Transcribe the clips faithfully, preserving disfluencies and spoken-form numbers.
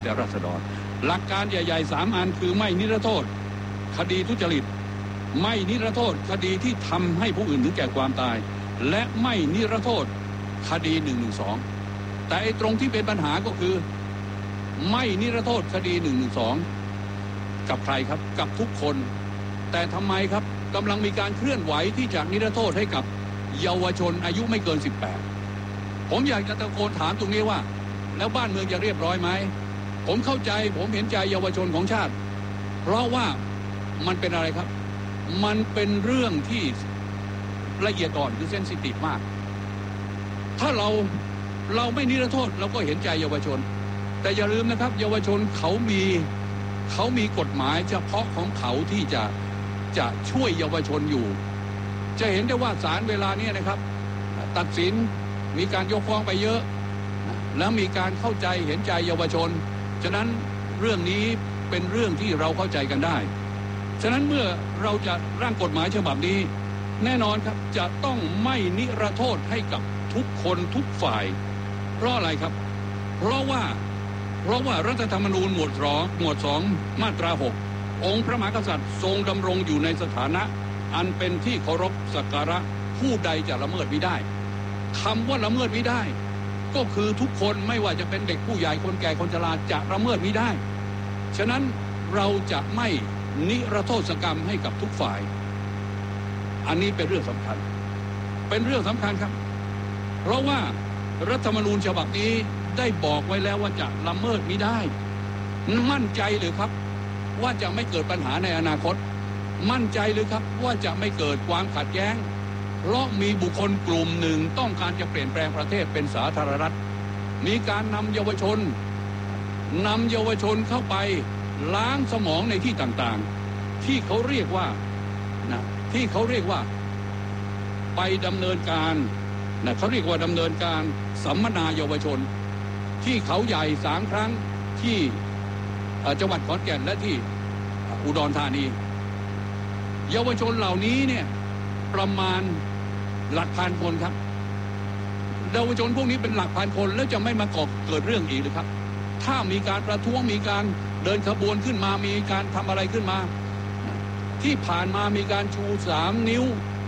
แต่ราษฎรหลักการใหญ่ๆสามอันคือไม่นิรโทษคดีทุจริตไม่นิรโทษคดีที่ทำให้ผู้อื่นถึงแก่ความตายและไม่นิรโทษคดีหนึ่งหนึ่งสองแต่ไอ้ตรงที่เป็นปัญหาก็คือไม่นิรโทษคดีหนึ่งหนึ่งสองกับใครครับกับทุกคนแต่ทำไมครับกำลังมีการเคลื่อนไหวที่จะนิรโทษให้กับเยาวชนอายุไม่เกินสิบแปดผมอยากจะตะโกนถามตรงนี้ว่าแล้วบ้านเมืองจะเรียบร้อยไหมผมเข้าใจผมเห็นใจเยาวชนของชาติเพราะว่ามันเป็นอะไรครับมันเป็นเรื่องที่ละเอียดอ่อนคือเซนซิทีฟมากถ้าเราเราไม่นิรโทษเราก็เห็นใจเยาวชนแต่อย่าลืมนะครับเยาวชนเขามีเขามีกฎหมายเฉพาะของเขาที่จะจะช่วยเยาวชนอยู่จะเห็นได้ว่าศาลเวลานี้นะครับตัดสินมีการยกฟ้องไปเยอะแล้วมีการเข้าใจเห็นใจเยาวชนฉะนั้นเรื่องนี้เป็นเรื่องที่เราเข้าใจกันได้ฉะนั้นเมื่อเราจะร่างกฎหมายฉบับนี้แน่นอนครับจะต้องไม่นิรโทษให้กับทุกคนทุกฝ่ายเพราะอะไรครับเพราะว่าเพราะว่ารัฐธรรมนูญหมวดสองหมวดสองมาตราหกองค์พระมหากษัตริย์ทรงดำรงอยู่ในสถานะอันเป็นที่เคารพสักการะผู้ใดจะละเมิดมิได้คำว่าละเมิดมิได้ก็คือทุกคนไม่ว่าจะเป็นเด็กผู้ใหญ่คนแก่คนชราจะละเมิดมิได้ฉะนั้นเราจะไม่นิรโทษกรรมให้กับทุกฝ่ายอันนี้เป็นเรื่องสำคัญเป็นเรื่องสำคัญครับเพราะว่ารัฐธรรมนูญฉบับนี้ได้บอกไว้แล้วว่าจะละเมิดมิได้มั่นใจหรือครับว่าจะไม่เกิดปัญหาในอนาคตมั่นใจหรือครับว่าจะไม่เกิดความขัดแย้งเพราะมีบุคคลกลุ่มหนึ่งต้องการจะเปลี่ยนแปลงประเทศเป็นสาธารณรัฐมีการนำเยาวชนนำเยาวชนเข้าไปล้างสมองในที่ต่างๆที่เขาเรียกว่านะที่เขาเรียกว่าไปดำเนินการนะเขาเรียกว่าดำเนินการสัมมนาเยาวชนที่เขาใหญ่สามครั้งที่จังหวัดขอนแก่นและที่อุดรธานีเยาวชนเหล่านี้เนี่ยประมาณหลักพันคนครับเยาวชนพวกนี้เป็นหลักพันคนแล้วจะไม่มาก่อเกิดเรื่องอีกหรือครับถ้ามีการประท้วงมีการเดินขบวนขึ้นมามีการทำอะไรขึ้นมาที่ผ่านมามีการชูสามนิ้ว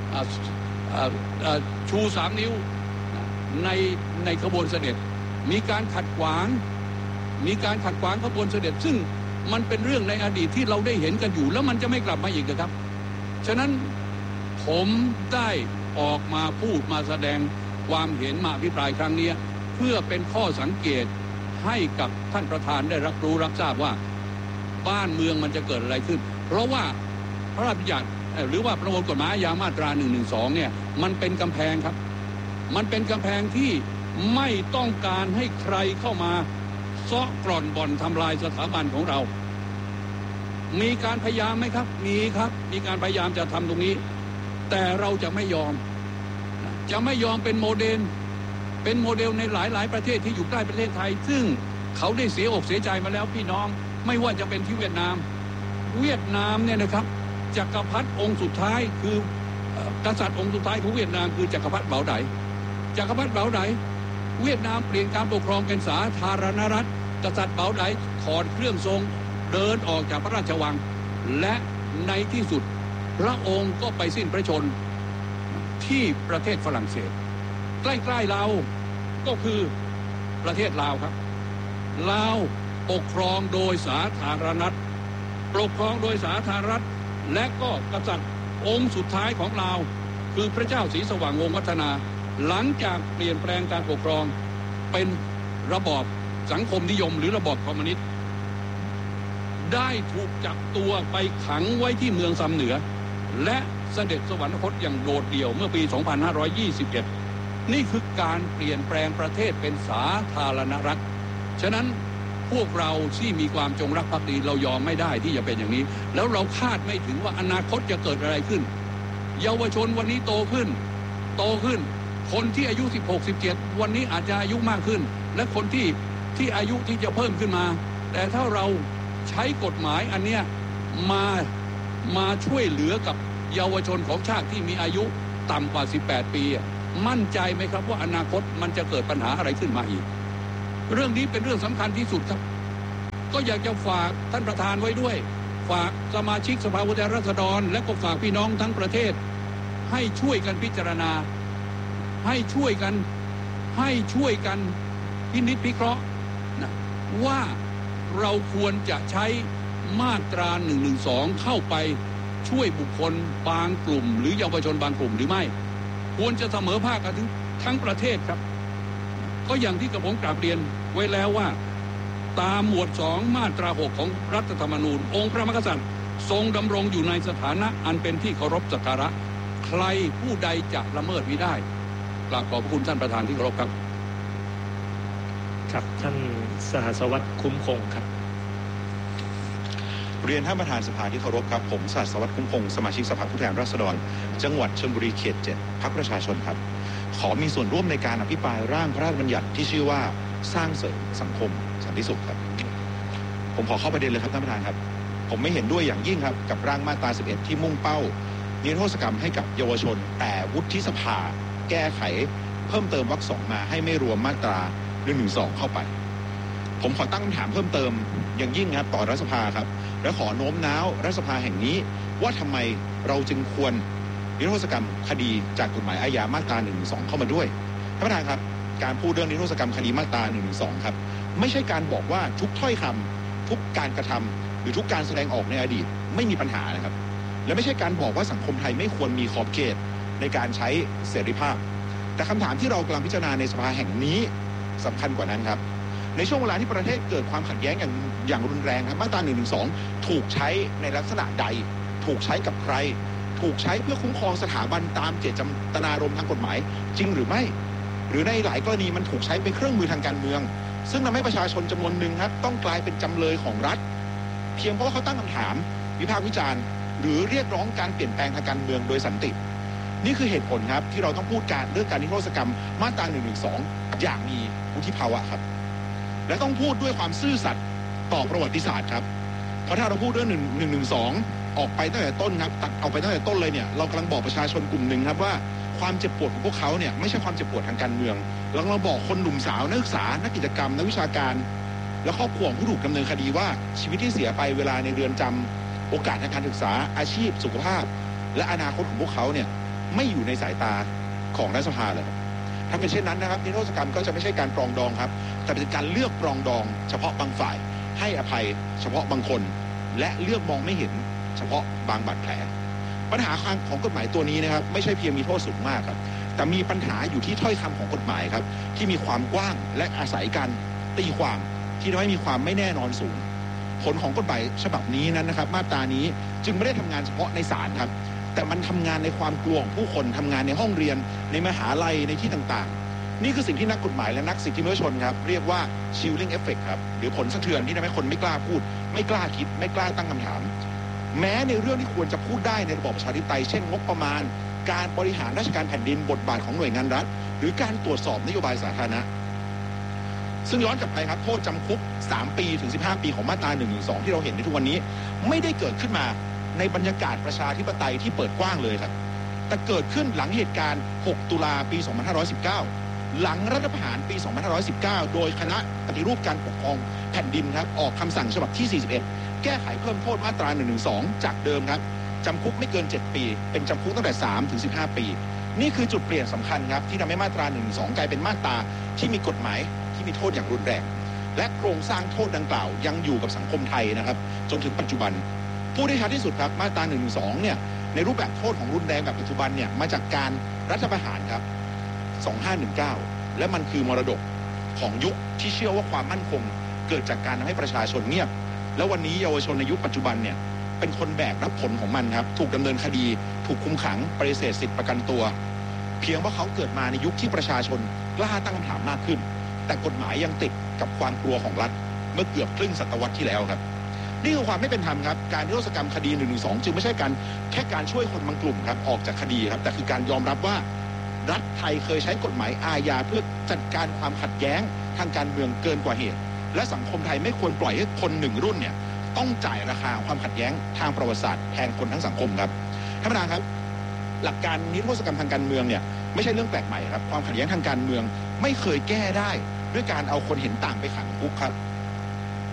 ชูสามนิ้วในในขบวนเสด็จมีการขัดขวางมีการขัดขวางขบวนเสด็จซึ่งมันเป็นเรื่องในอดีตที่เราได้เห็นกันอยู่แล้วมันจะไม่กลับมาอีกนะครับฉะนั้นผมได้ออกมาพูดมาแสดงความเห็นมาอภิปรายครั้งนี้เพื่อเป็นข้อสังเกตให้กับท่านประธานได้รับรู้รับทราบว่าบ้านเมืองมันจะเกิดอะไรขึ้นเพราะว่าพระราชบัญญัติหรือว่าประมวลกฎหมายอาญามาตราหนึ่งหนึ่งสองเนี่ยมันเป็นกำแพงครับมันเป็นกำแพงที่ไม่ต้องการให้ใครเข้ามาเซาะกร่อนบ่อนทำลายสถาบันของเรามีการพยายามไหมครับมีครับมีการพยายามจะทำตรงนี้แต่เราจะไม่ยอมจะไม่ยอมเป็นโมเดลเป็นโมเดลในหลายๆประเทศที่อยู่ใกล้ประเทศไทยซึ่งเขาได้เสียอกเสียใจมาแล้วพี่น้องไม่ว่าจะเป็นที่เวียดนามเวียดนามเนี่ยนะครับจักรพรรดิองค์สุดท้ายคือกษัตริย์องค์สุดท้ายของเวียดนามคือจักรพรรดิเบาไดจักรพรรดิเบาไดเวียดนามเปลี่ยนการปกครองเป็นสาธารณรัฐกษัตริย์เบาไดถอดเครื่องทรงเดินออกจากพระราชวังและในที่สุดพระองค์ก็ไปสิ้นพระชนที่ประเทศฝรั่งเศสใกล้ๆเราก็คือประเทศลาวครับลาวปกครองโดยสาธารณรัฐปกครองโดยสาธารณรัฐและก็กษัตริย์องค์สุดท้ายของลาวคือพระเจ้าศรีสว่างวงศ์วัฒนาหลังจากเปลี่ยนแปลงการปกครองเป็นระบอบสังคมนิยมหรือระบอบคอมมิวนิสต์ได้ถูกจับตัวไปขังไว้ที่เมืองซำเหนือและเสด็จสวรรคตอย่างโดดเดี่ยวเมื่อปี สองพันห้าร้อยยี่สิบเอ็ด นี่คือการเปลี่ยนแปลงประเทศเป็นสาธารณรัฐฉะนั้นพวกเราที่มีความจงรักภักดีเรายอมไม่ได้ที่จะเป็นอย่างนี้แล้วเราคาดไม่ถึงว่าอนาคตจะเกิดอะไรขึ้นเยาวชนวันนี้โตขึ้นโตขึ้นคนที่อายุสิบหก สิบเจ็ดวันนี้อาจจะอายุมากขึ้นและคนที่ที่อายุที่จะเพิ่มขึ้นมาแต่ถ้าเราใช้กฎหมายอันเนี้ยมามาช่วยเหลือกับเยาวชนของชาติที่มีอายุต่ำกว่าสิบแปดปีมั่นใจไหมครับว่าอนาคตมันจะเกิดปัญหาอะไรขึ้นมาอีกเรื่องนี้เป็นเรื่องสำคัญที่สุดครับก็อยากจะฝากท่านประธานไว้ด้วยฝากสมาชิกสภาผู้แทนราษฎรและก็ฝากพี่น้องทั้งประเทศให้ช่วยกันพิจารณาให้ช่วยกันให้ช่วยกันพินิจพิเคราะห์นะว่าเราควรจะใช้มาตราหนึ่งหนึ่งสองเข้าไปช่วยบุคคลบางกลุ่มหรือเยาวชนบางกลุ่มหรือไม่ควรจะเสมอภาคกันถึงทั้งประเทศครับก็อย่างที่กระผมกราบเรียนไว้แล้วว่าตามหมวดสองมาตราหกของรัฐธรรมนูญองค์พระมหากษัตริย์ทรงดำรงอยู่ในสถานะอันเป็นที่เคารพสักการะใครผู้ใดจะละเมิดมิได้กราบขอบคุณท่านประธานที่เคารพครับครับท่านสหัสวัฒน์คุ้มคงครับเรียนท่านประธานสภาที่เคารพครับผมสหัสวัฒน์คุ้มคงสมาชิกสภาผู้แทนราษฎรจังหวัดชลบุรีเขตเจ็ดพรรคประชาชนครับขอมีส่วนร่วมในการอภิปรายร่างพระราชบัญญัติที่ชื่อว่าสร้างเสริมสังคมสันติสุขครับผมขอเข้าประเด็นเลยครับท่านประธานครับผมไม่เห็นด้วยอย่างยิ่งครับกับร่างมาตราสิบเอ็ดที่มุ่งเป้านิรโทษกรรมให้กับเยาวชนแต่วุฒิสภาแก้ไขเพิ่มเติมวรรคสองมาให้ไม่รวมมาตราหนึ่งหนึ่งสองเข้าไปผมขอตั้งคำถามเพิ่มเติมอย่างยิ่งครับต่อรัฐสภาครับและขอโน้มน้าวรัฐสภาแห่งนี้ว่าทำไมเราจึงควรนิรโทษกรรมคดีจากกฎหมายอาญามาตราหนึ่งหนึ่งสองเข้ามาด้วยท่านประธานครับการพูดเรื่องนิรโทษกรรมคดีมาตราหนึ่งหนึ่งสองครับไม่ใช่การบอกว่าทุกถ้อยคำทุกการกระทำหรือทุกการแสดงออกในอดีตไม่มีปัญหานะครับและไม่ใช่การบอกว่าสังคมไทยไม่ควรมีขอบเขตในการใช้เสรีภาพแต่คำถามที่เรากำลังพิจารณาในสภาแห่งนี้สำคัญกว่านั้นครับในช่วงเวลาที่ประเทศเกิดความขัดแย้งอย่างอย่างรุนแรงครับมาตราหนึ่งหนึ่งสองถูกใช้ในลักษณะใดถูกใช้กับใครถูกใช้เพื่อคุ้มครองสถาบันตามเจตนารมณ์ทางกฎหมายจริงหรือไม่หรือในหลายกรณีมันถูกใช้เป็นเครื่องมือทางการเมืองซึ่งทำให้ประชาชนจำนวนหนึ่งครับต้องกลายเป็นจำเลยของรัฐเพียงเพราะว่าเขาตั้งคำถามวิพากษ์วิจารณ์หรือเรียกร้องการเปลี่ยนแปลงทางการเมืองโดยสันตินี่คือเหตุผลครับที่เราต้องพูดการเรื่องการนิรโทษกรรมมาตราหนึ่งหนึ่งสองอย่างมีวุฒิภาวะครับและต้องพูดด้วยความซื่อสัตย์ต่อประวัติศาสตร์ครับเพราะถ้าเราพูดเรื่องหนึ่งหนึ่งหนึ่งสองออกไปตั้งแต่ต้นครับตัดออกไปตั้งแต่ต้นเลยเนี่ยเรากำลังบอกประชาชนกลุ่มหนึ่งครับว่าความเจ็บปวดของพวกเขาเนี่ยไม่ใช่ความเจ็บปวดทางการเมืองเรากำลังบอกคนหนุ่มสาวนักศึกษานักกิจกรรมนักวิชาการและครอบครัวของผู้ถูกดำเนินคดีว่าชีวิตที่เสียไปเวลาในเรือนจำโอกาสทางการศึกษาอาชีพสุขภาพและอนาคตของพวกเขาเนี่ยไม่อยู่ในสายตาของรัฐสภาเลยถ้าเป็นเช่นนั้นนะครับนิรโทษกรรมก็จะไม่ใช่การปรองดองครับแต่เป็นการเลือกปรองดองเฉพาะบางฝ่ายให้อภัยเฉพาะบางคนและเลือกมองไม่เห็นเฉพาะบางบาดแผลปัญหาของกฎหมายตัวนี้นะครับไม่ใช่เพียงมีโทษสูงมากครับแต่มีปัญหาอยู่ที่ถ้อยคำของกฎหมายครับที่มีความกว้างและอาศัยการตีความที่ทำให้มีความไม่แน่นอนสูงผลของกฎหมายฉบับนี้นั้นนะครับมาตรานี้จึงไม่ได้ทำงานเฉพาะในศาลครับแต่มันทำงานในความกลัวของผู้คนทำงานในห้องเรียนในมหาลัยในที่ต่างๆนี่คือสิ่งที่นักกฎหมายและนักสิทธิมนุษยชนครับเรียกว่า chilling effect ครับหรือผลสะเทือนที่ทำให้คนไม่กล้าพูดไม่กล้าคิดไม่กล้าตั้งคำถามแม้ในเรื่องที่ควรจะพูดได้ในระบอบประชาธิปไตยเช่นงบประมาณการบริหารราชการแผ่นดินบทบาทของหน่วยงานรัฐหรือการตรวจสอบนโยบายสาธารณะซึ่งย้อนกลับไปครับโทษจำคุกสามปีถึงสิบห้าปีของมาตราหนึ่งหนึ่งสองที่เราเห็นในทุกวันนี้ไม่ได้เกิดขึ้นมาในบรรยากาศประชาธิปไตยที่เปิดกว้างเลยครับแต่เกิดขึ้นหลังเหตุการณ์หกตุลาปีสองพันห้าร้อยสิบเก้าหลังรัฐประหารปีสองพันห้าร้อยสิบเก้าโดยคณะปฏิรูปการปกครองแผ่นดินครับออกคำสั่งฉบับที่สี่สิบเอ็ดแก้ไขเพิ่มโทษมาตราหนึ่งหนึ่งสองจากเดิมครับจำคุกไม่เกินเจ็ดปีเป็นจำคุกตั้งแต่สามถึงสิบห้าปีนี่คือจุดเปลี่ยนสำคัญครับที่ทำให้มาตราหนึ่งหนึ่งสองกลายเป็นมาตราที่มีกฎหมายที่มีโทษอย่างรุนแรงและโครงสร้างโทษดังกล่าวยังอยู่กับสังคมไทยนะครับจนถึงปัจจุบันผู้ที่ชัดที่สุดครับมาตราหนึ่งหนึ่งสองเนี่ยในรูปแบบโทษของรุนแรงแบบปัจจุบันเนี่ยมาจากการรัฐประหารครับสองห้าหนึ่งเก้าและมันคือมรดกของยุคที่เชื่อว่าความมั่นคงเกิดจากการทำให้ประชาชนเงียบแล้ววันนี้เยาวชนในยุคปัจจุบันเนี่ยเป็นคนแบกรับผลของมันครับถูกดำเนินคดีถูกคุมขังปฏิเสธสิทธิประกันตัวเพียงว่าเขาเกิดมาในยุคที่ประชาชนกล้าตั้งคำถามมากขึ้นแต่กฎหมายยังติดกับความกลัวของรัฐเมื่อเกือบครึ่งศตวรรษที่แล้วครับนี่คือความไม่เป็นธรรมครับการนิรโทษกรรมคดีหนึ่งหนึ่งสองจึงไม่ใช่การแค่การช่วยคนบางกลุ่มครับออกจากคดีครับแต่คือการยอมรับว่ารัฐไทยเคยใช้กฎหมายอาญาเพื่อจัดการความขัดแย้งทางการเมืองเกินกว่าเหตุและสังคมไทยไม่ควรปล่อยให้คนหนึ่งรุ่นเนี่ยต้องจ่ายราคาความขัดแย้งทางประวัติศาสตร์แทนคนทั้งสังคมครับท่านประธานครับหลักการนิรโทษกรรมทางการเมืองเนี่ยไม่ใช่เรื่องแปลกใหม่ครับความขัดแย้งทางการเมืองไม่เคยแก้ได้ด้วยการเอาคนเห็นต่างไปขังคุกครับ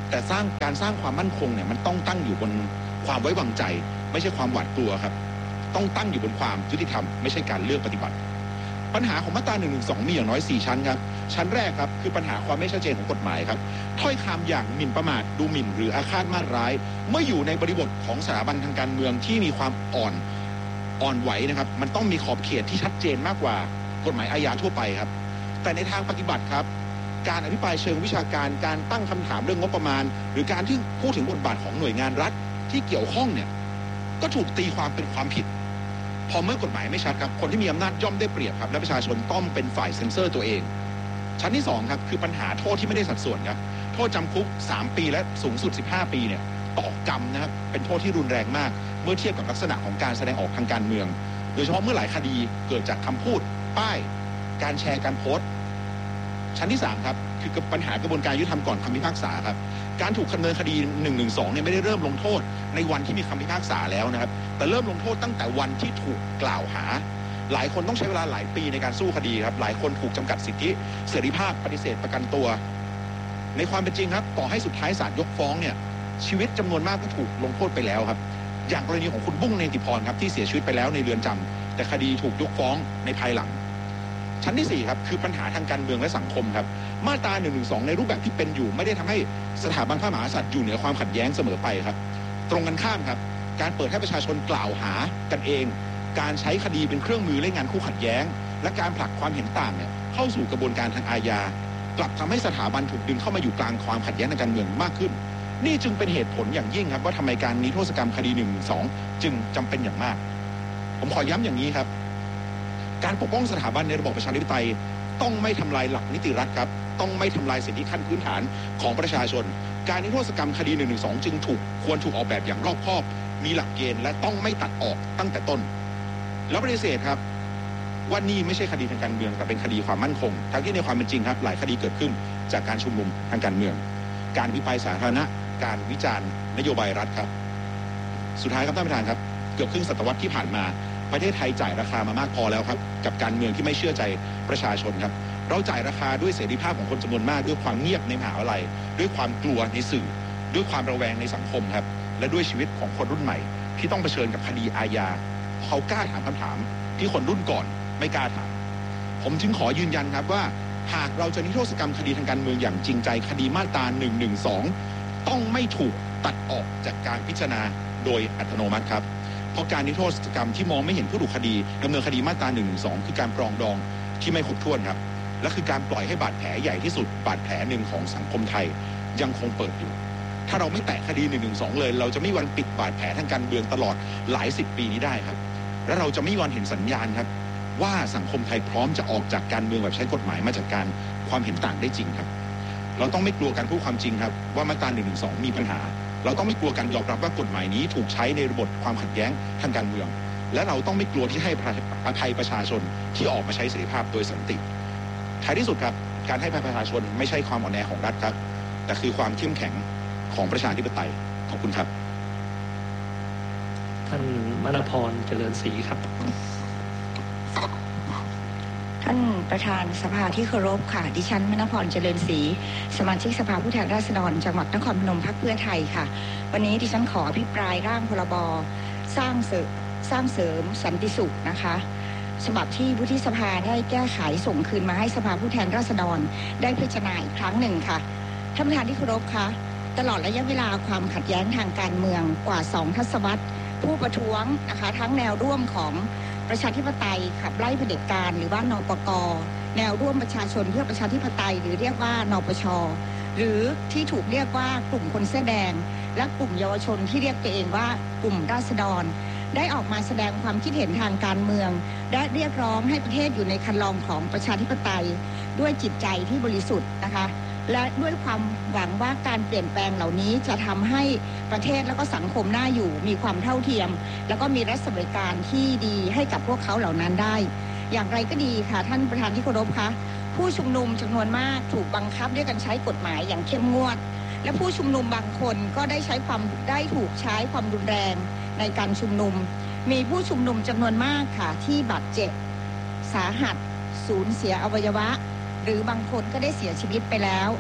แต่สร้างการสร้างความมั่นคงเนี่ยมันต้องตั้งอยู่บนความไว้วางใจไม่ใช่ความหวาดกลัวครับต้องตั้งอยู่บนความยุติธรรมไม่ใช่การเลือกปฏิบัติปัญหาของมาตราหนึ่งหนึ่งสองมีอย่างน้อยสี่ชั้นครับชั้นแรกครับคือปัญหาความไม่ชัดเจนของกฎหมายครับถ้อยคำอย่างหมิ่นประมาทดูหมิ่นหรืออาฆาตมาตร้ายเมื่ออยู่ในบริบทของสถาบันทางการเมืองที่มีความอ่อนอ่อนไหวนะครับมันต้องมีขอบเขตที่ชัดเจนมากกว่ากฎหมายอาญาทั่วไปครับแต่ในทางปฏิบัติครับการอภิปรายเชิงวิชาการการตั้งคำถามเรื่องงบประมาณหรือการที่พูดถึงบทบาทของหน่วยงานรัฐที่เกี่ยวข้องเนี่ยก็ถูกตีความเป็นความผิดพอเมื่อกฎหมายไม่ชัดครับคนที่มีอำนาจย่อมได้เปรียบครับและประชาชนต้องเป็นฝ่ายเซ็นเซอร์ตัวเองชั้นที่สองครับคือปัญหาโทษที่ไม่ได้สัดส่วนครับโทษจำคุกสามปีและสูงสุดสิบห้าปีเนี่ยต่อกรรมนะครับเป็นโทษที่รุนแรงมากเมื่อเทียบกับลักษณะของการแสดงออกทางการเมืองโดยเฉพาะเมื่อหลายคดีเกิดจากคำพูดป้ายการแชร์การโพสต์ชั้นที่สามครับคือปัญหากระบวนการยุติธรรมก่อนคำพิพากษาครับการถูกดำเนินคดีหนึ่งหนึ่งสองเนี่ยไม่ได้เริ่มลงโทษในวันที่มีคำพิพากษาแล้วนะครับแต่เริ่มลงโทษตั้งแต่วันที่ถูกกล่าวหาหลายคนต้องใช้เวลาหลายปีในการสู้คดีครับหลายคนถูกจำกัดสิทธิเสรีภาพปฏิเสธประกันตัวในความเป็นจริงครับต่อให้สุดท้ายศาลยกฟ้องเนี่ยชีวิตจำนวนมากก็ถูกลงโทษไปแล้วครับอย่างกรณีของคุณบุ้งเนติพรครับที่เสียชีวิตไปแล้วในเรือนจำแต่คดีถูกยกฟ้องในภายหลังชั้นที่สี่ครับคือปัญหาทางการเมืองและสังคมครับมาตราหนึ่งหนึ่งสองในรูปแบบที่เป็นอยู่ไม่ได้ทำให้สถาบันพระมหากษัตริย์อยู่เหนือความขัดแย้งเสมอไปครับตรงกันข้ามครับการเปิดให้ประชาชนกล่าวหากันเองการใช้คดีเป็นเครื่องมือเล่นงานคู่ขัดแย้งและการผลักความเห็นต่างเนี่ยเข้าสู่กระบวนการทางอาญากลับทำให้สถาบันถูกดึงเข้ามาอยู่กลางความขัดแย้งทางการเมืองมากขึ้นนี่จึงเป็นเหตุผลอย่างยิ่งครับว่าทำไมการนิรโทษกรรมคดีหนึ่งหนึ่งสองจึงจำเป็นอย่างมากผมขอย้ำอย่างนี้ครับการปกป้องสถาบันในระบอบประชาธิปไตยต้องไม่ทำลายหลักนิติรัฐครับต้องไม่ทำลายสิทธิขั้นพื้นฐานของประชาชนการนิรโทษกรรมคดีหนึ่งหนึ่งสองจึงถูกควรถูกออกแบบอย่างรอบคอบมีหลักเกณฑ์และต้องไม่ตัดออกตั้งแต่ต้นแล้วปฏิเสธครับว่านี่ไม่ใช่คดีทางการเมืองแต่เป็นคดีความมั่นคงทั้งที่ในความเป็นจริงครับหลายคดีเกิดขึ้นจากการชุมนุมทางการเมืองการอภิปรายสาธารณะการวิจารณ์นโยบายรัฐครับสุดท้ายครับท่านประธานครับเกือบครึ่งศตวรรษที่ผ่านมาประเทศไทยจ่ายราคามามากพอแล้วครับกับการเมืองที่ไม่เชื่อใจประชาชนครับเราจ่ายราคาด้วยเสรีภาพของคนจำนวนมากด้วยความเงียบในมหาวิทยาลัยด้วยความกลัวในสื่อด้วยความระแวงในสังคมครับและด้วยชีวิตของคนรุ่นใหม่ที่ต้องเผชิญกับคดีอาญาเขากล้าถามคำถามที่คนรุ่นก่อนไม่กล้าถามผมจึงขอยืนยันครับว่าหากเราจะนิรโทษกรรมคดีทางการเมืองอย่างจริงใจคดีมาตราหนึ่งหนึ่งสองต้องไม่ถูกตัดออกจากการพิจารณาโดยอัตโนมัติครับเพราะการนิรโทษกรรมที่มองไม่เห็นผู้ถูกคดีดำเนินคดีมาตราหนึ่งหนึ่งสองคือการปรองดองที่ไม่ครบถ้วนครับและคือการปล่อยให้บาดแผลใหญ่ที่สุดบาดแผลหนึ่งของสังคมไทยยังคงเปิดอยู่ถ้าเราไม่แตะคดีหนึ่งหนึ่งสองเลยเราจะไม่มีวันปิดบาดแผลทางการเมืองตลอดหลายสิบปีนี้ได้ครับและเราจะไม่มีวันเห็นสัญญาณครับว่าสังคมไทยพร้อมจะออกจากการเมืองแบบใช้กฎหมายมาจัดการความเห็นต่างได้จริงครับเราต้องไม่กลัวการพูดความจริงครับว่ามาตราหนึ่งหนึ่งสองมีปัญหาเราต้องไม่กลัวการยอมรับว่ากฎหมายนี้ถูกใช้ในระบบความขัดแย้งทางการเมืองและเราต้องไม่กลัวที่ให้อภัยประชาชนที่ออกมาใช้เสรีภาพโดยสันติท้ายที่สุดครับการให้อภัยประชาชนไม่ใช่ความอ่อนแอของรัฐครับแต่คือความเข้มแข็งของประชาธิปไตยขอบคุณครับท่านมณพรเจริญศรีครับท่านประธานสภาที่เคารพค่ะดิฉันมณพรเจริญศรีสมาชิกสภาผู้แทนราษฎรจังหวัดนครพนมพรรคเพื่อไทยค่ะวันนี้ดิฉันขออภิปรายร่างพรบสร้างเสริมสร้างเสริมสันติสุขนะคะฉบับที่วุฒิสภาได้แก้ไขส่งคืนมาให้สภาผู้แทนราษฎรได้พิจารณาอีกครั้งหนึ่งค่ะท่านประธานที่เคารพค่ะตลอดระยะเวลาความขัดแย้งทางการเมืองกว่าสองทศวรรษผู้ประท้วงนะคะทั้งแนวร่วมของประชาธิปไตยขับไล่เผด็จการหรือว่านปก.แนวร่วมประชาชนเพื่อประชาธิปไตยหรือเรียกว่านปช.หรือที่ถูกเรียกว่ากลุ่มคนเสื้อแดงและกลุ่มเยาวชนที่เรียกตัวเองว่ากลุ่มราษฎรได้ออกมาแสดงความคิดเห็นทางการเมืองและเรียกร้องให้ประเทศอยู่ในคันลองของประชาธิปไตยด้วยจิตใจที่บริสุทธิ์นะคะและด้วยความหวังว่าการเปลี่ยนแปลงเหล่านี้จะทำให้ประเทศและก็สังคมน่าอยู่มีความเท่าเทียมแล้วก็มีรัฐสวัสดิการที่ดีให้กับพวกเขาเหล่านั้นได้อย่างไรก็ดีค่ะท่านประธานที่เคารพคะผู้ชุมนุมจำนวนมากถูกบังคับด้วยการใช้กฎหมายอย่างเข้มงวดและผู้ชุมนุมบางคนก็ได้ใช้ความได้ถูกใช้ความรุนแรงในการชุมนุมมีผู้ชุมนุมจำนวนมากค่ะที่บาดเจ็บสาหัสสูญเสียอวัยวะหรือบางคนก็ได้เสียชีวิตไปแล้ว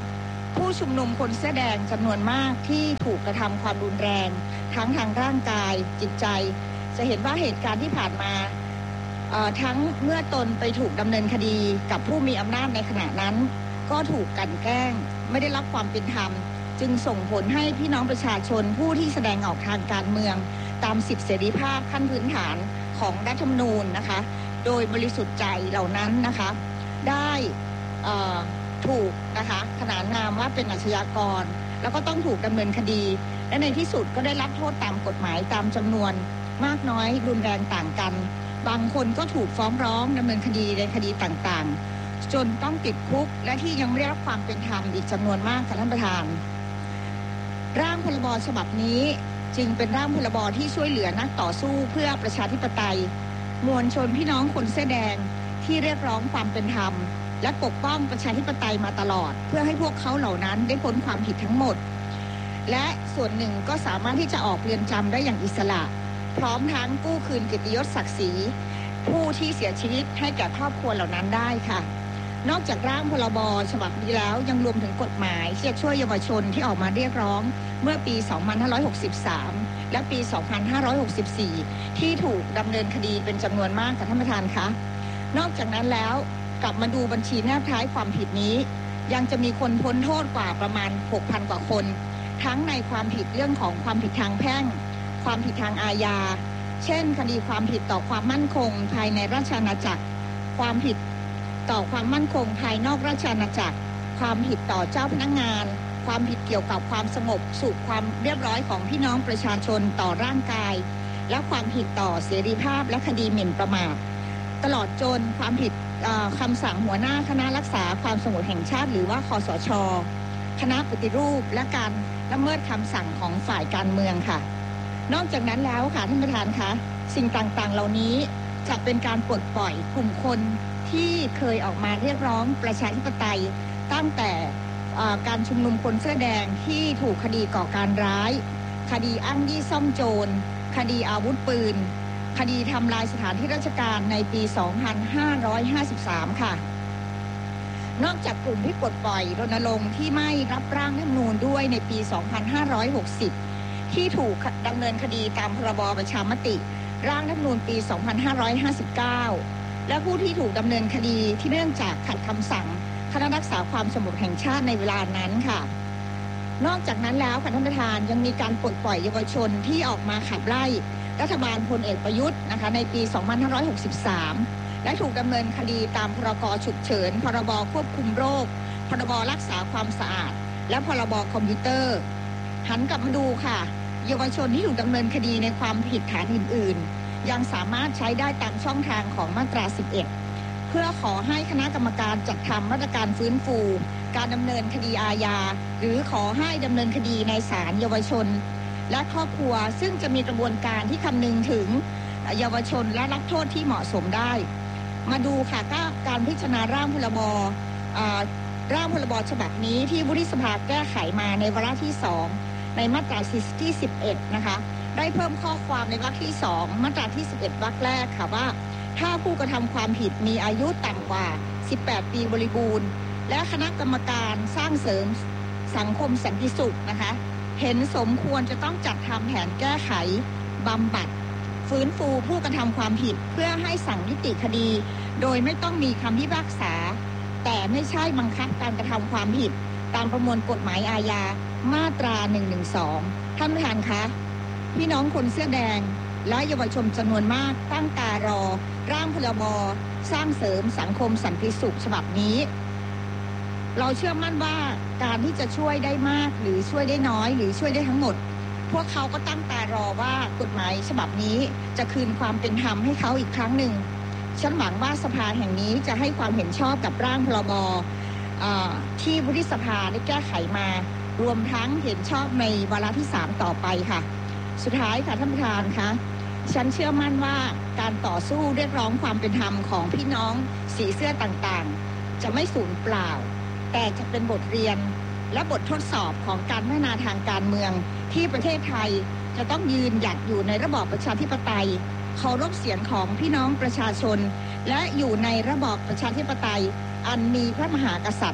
ผู้ชุมนุมคนเสื้อแดงจำนวนมากที่ถูกกระทำความรุนแรงทั้งทางร่างกายจิตใจจะเห็นว่าเหตุการณ์ที่ผ่านมาทั้งเมื่อตนไปถูกดำเนินคดีกับผู้มีอำนาจในขณะนั้นก็ถูกกลั่นแกล้งไม่ได้รับความเป็นธรรมจึงส่งผลให้พี่น้องประชาชนผู้ที่แสดงออกทางการเมืองตามสิทธิเสรีภาพขั้นพื้นฐานของรัฐธรรมนูญนะคะโดยบริสุทธิ์ใจเหล่านั้นนะคะได้ถูกนะคะขนานนามว่าเป็นอาชญากรแล้วก็ต้องถูกดำเนินคดีและในที่สุดก็ได้รับโทษตามกฎหมายตามจำนวนมากน้อยรุนแรงต่างกันบางคนก็ถูกฟ้องร้องดำเนินคดีในคดีต่างๆจนต้องติดคุกและที่ยังไม่ได้รับความเป็นธรรมอีกจำนวนมากค่ะท่านประธานร่างพรบฉบับนี้จึงเป็นร่างพรบที่ช่วยเหลือนักต่อสู้เพื่อประชาธิปไตยมวลชนพี่น้องคนเสื้อแดงที่เรียกร้องความเป็นธรรมและปกป้องประชาธิปไตยมาตลอดเพื่อให้พวกเขาเหล่านั้นได้พ้นความผิดทั้งหมดและส่วนหนึ่งก็สามารถที่จะออกเรือนจำได้อย่างอิสระพร้อมทั้งกู้คืนเกียรติยศศักดิ์ศรีผู้ที่เสียชีวิตให้แก่ครอบครัวเหล่านั้นได้ค่ะนอกจากร่างพรบฉบับนี้แล้วยังรวมถึงกฎหมายที่จะช่วยเยาวชนที่ออกมาเรียกร้องเมื่อปีสองพันห้าร้อยหกสิบสามและปีสองพันห้าร้อยหกสิบสี่ที่ถูกดำเนินคดีเป็นจำนวนมากค่ะท่านประธานคะนอกจากนั้นแล้วกลับมาดูบัญชีแนบท้ายความผิดนี้ยังจะมีคนพ้นโทษกว่าประมาณ หกพัน กว่าคนทั้งในความผิดเรื่องของความผิดทางแพ่งความผิดทางอาญาเช่นคดีความผิดต่อความมั่นคงภายในราชอาณาจักรความผิดต่อความมั่นคงภายนอกราชอาณาจักรความผิดต่อเจ้าพนักงานความผิดเกี่ยวกับความสงบสุขความเรียบร้อยของพี่น้องประชาชนต่อร่างกายและความผิดต่อเสรีภาพและคดีหมิ่นประมาทตลอดจนความผิดคำสั่งหัวหน้าคณะรักษาความสงบแห่งชาติหรือว่าคสช.คณะปฏิรูปและการละเมิดคำสั่งของฝ่ายการเมืองค่ะนอกจากนั้นแล้วค่ะท่านประธานคะสิ่งต่างๆเหล่านี้จะเป็นการปลดปล่อยกลุ่มคนที่เคยออกมาเรียกร้องประชาธิปไตยตั้งแต่การชุมนุมคนเสื้อแดงที่ถูกคดีก่อการร้ายคดีอ้างยี่ซ่องโจรคดีอาวุธปืนคดีทำลายสถานที่ราชการในปีสองพันห้าร้อยห้าสิบสามค่ะนอกจากกลุ่มที่ปลดปล่อยรณรงค์ที่ไม่รับร่างรัฐธรรมนูญด้วยในปีสองพันห้าร้อยหกสิบที่ถูกดำเนินคดีตามพรบประชามติร่างรัฐธรรมนูญปีสองพันห้าร้อยห้าสิบเก้าและผู้ที่ถูกดำเนินคดีที่เนื่องจากขัดคำสั่งคณะรักษาความสงบแห่งชาติในเวลานั้นค่ะนอกจากนั้นแล้วค่ะท่านประธานยังมีการปลดปล่อยเยาวชนที่ออกมาขับไล่รัฐบาลพลเอกประยุทธ์นะคะในปีสองพันห้าร้อยหกสิบสามและถูกดำเนินคดีตามพรกฉุกเฉินพรบควบคุมโรคพรบรักษาความสะอาดและพรบคอมพิวเตอร์หันกลับมาดูค่ะเยาวชนที่ถูกดำเนินคดีในความผิดฐานอื่นๆยังสามารถใช้ได้ตามช่องทางของมาตราสิบเอ็ดเพื่อขอให้คณะกรรมการจัดทำมาตรการฟื้นฟูการดำเนินคดีอาญาหรือขอให้ดำเนินคดีในศาลเยาวชนและครอบครัวซึ่งจะมีกระบวนการที่คำนึงถึงเยาวชนและรับโทษที่เหมาะสมได้มาดูค่ะก็การพิจารณาร่างพรบร่างพรบฉบับนี้ที่วุฒิสภาแก้ไขมาในวาระที่สองในมาตราที่สิบเอ็ดนะคะได้เพิ่มข้อความในวรรคที่สองมาตราที่สิบเอ็ดวรรคแรกค่ะว่าถ้าผู้กระทำความผิดมีอายุต่ำกว่าสิบแปดปีบริบูรณ์และคณะกรรมการสร้างเสริมสังคมสันติสุขนะคะเห็นสมควรจะต้องจัดทำแผนแก้ไขบำบัดฟื้นฟูผู้กระทำความผิดเพื่อให้สั่งยุติคดีโดยไม่ต้องมีคำพิพากษาแต่ไม่ใช่บังคับการกระทำความผิดตามประมวลกฎหมายอาญามาตราหนึ่งหนึ่งสองท่านประธานคะพี่น้องคนเสื้อแดงและเยาวชนจำนวนมากตั้งตารอร่างพรบสร้างเสริมสังคมสันติสุขฉบับนี้เราเชื่อมั่นว่าการที่จะช่วยได้มากหรือช่วยได้น้อยหรือช่วยได้ทั้งหมดพวกเขาก็ตั้งตารอว่ากฎหมายฉบับนี้จะคืนความเป็นธรรมให้เขาอีกครั้งหนึ่งฉันหวังว่าสภาแห่งนี้จะให้ความเห็นชอบกับร่างพรบที่วุฒิสภาได้แก้ไขมารวมทั้งเห็นชอบในวาระที่สามต่อไปค่ะสุดท้ายค่ะท่านประธานคะฉันเชื่อมั่นว่าการต่อสู้เรียกร้องความเป็นธรรมของพี่น้องสีเสื้อต่างๆจะไม่สูญเปล่าแต่จะเป็นบทเรียนและบททดสอบของการพัฒนาทางการเมืองที่ประเทศไทยจะต้องยืนหยัดอยู่ในระบอบประชาธิปไตยเคารพเสียงของพี่น้องประชาชนและอยู่ในระบอบประชาธิปไตยอันมีพระมหากษัตริย์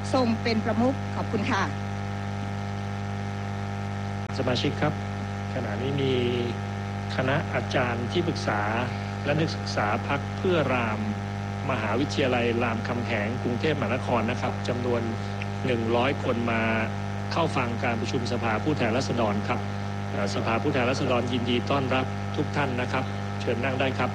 ทรงเป็นประมุขขอบคุณค่ะสมาชิกครับขณะนี้มีคณะอาจารย์ที่ปรึกษาและนักศึกษาพรรคเพื่อรามมหาวิทยาลัยรามคำแหงกรุงเทพมหานครนะครับจำนวนหนึ่งร้อยคนมาเข้าฟังการประชุมสภาผู้แทนราษฎรครับสภาผู้แทนราษฎรยินดีต้อนรับทุกท่านนะครับเชิญนั่งได้ครับ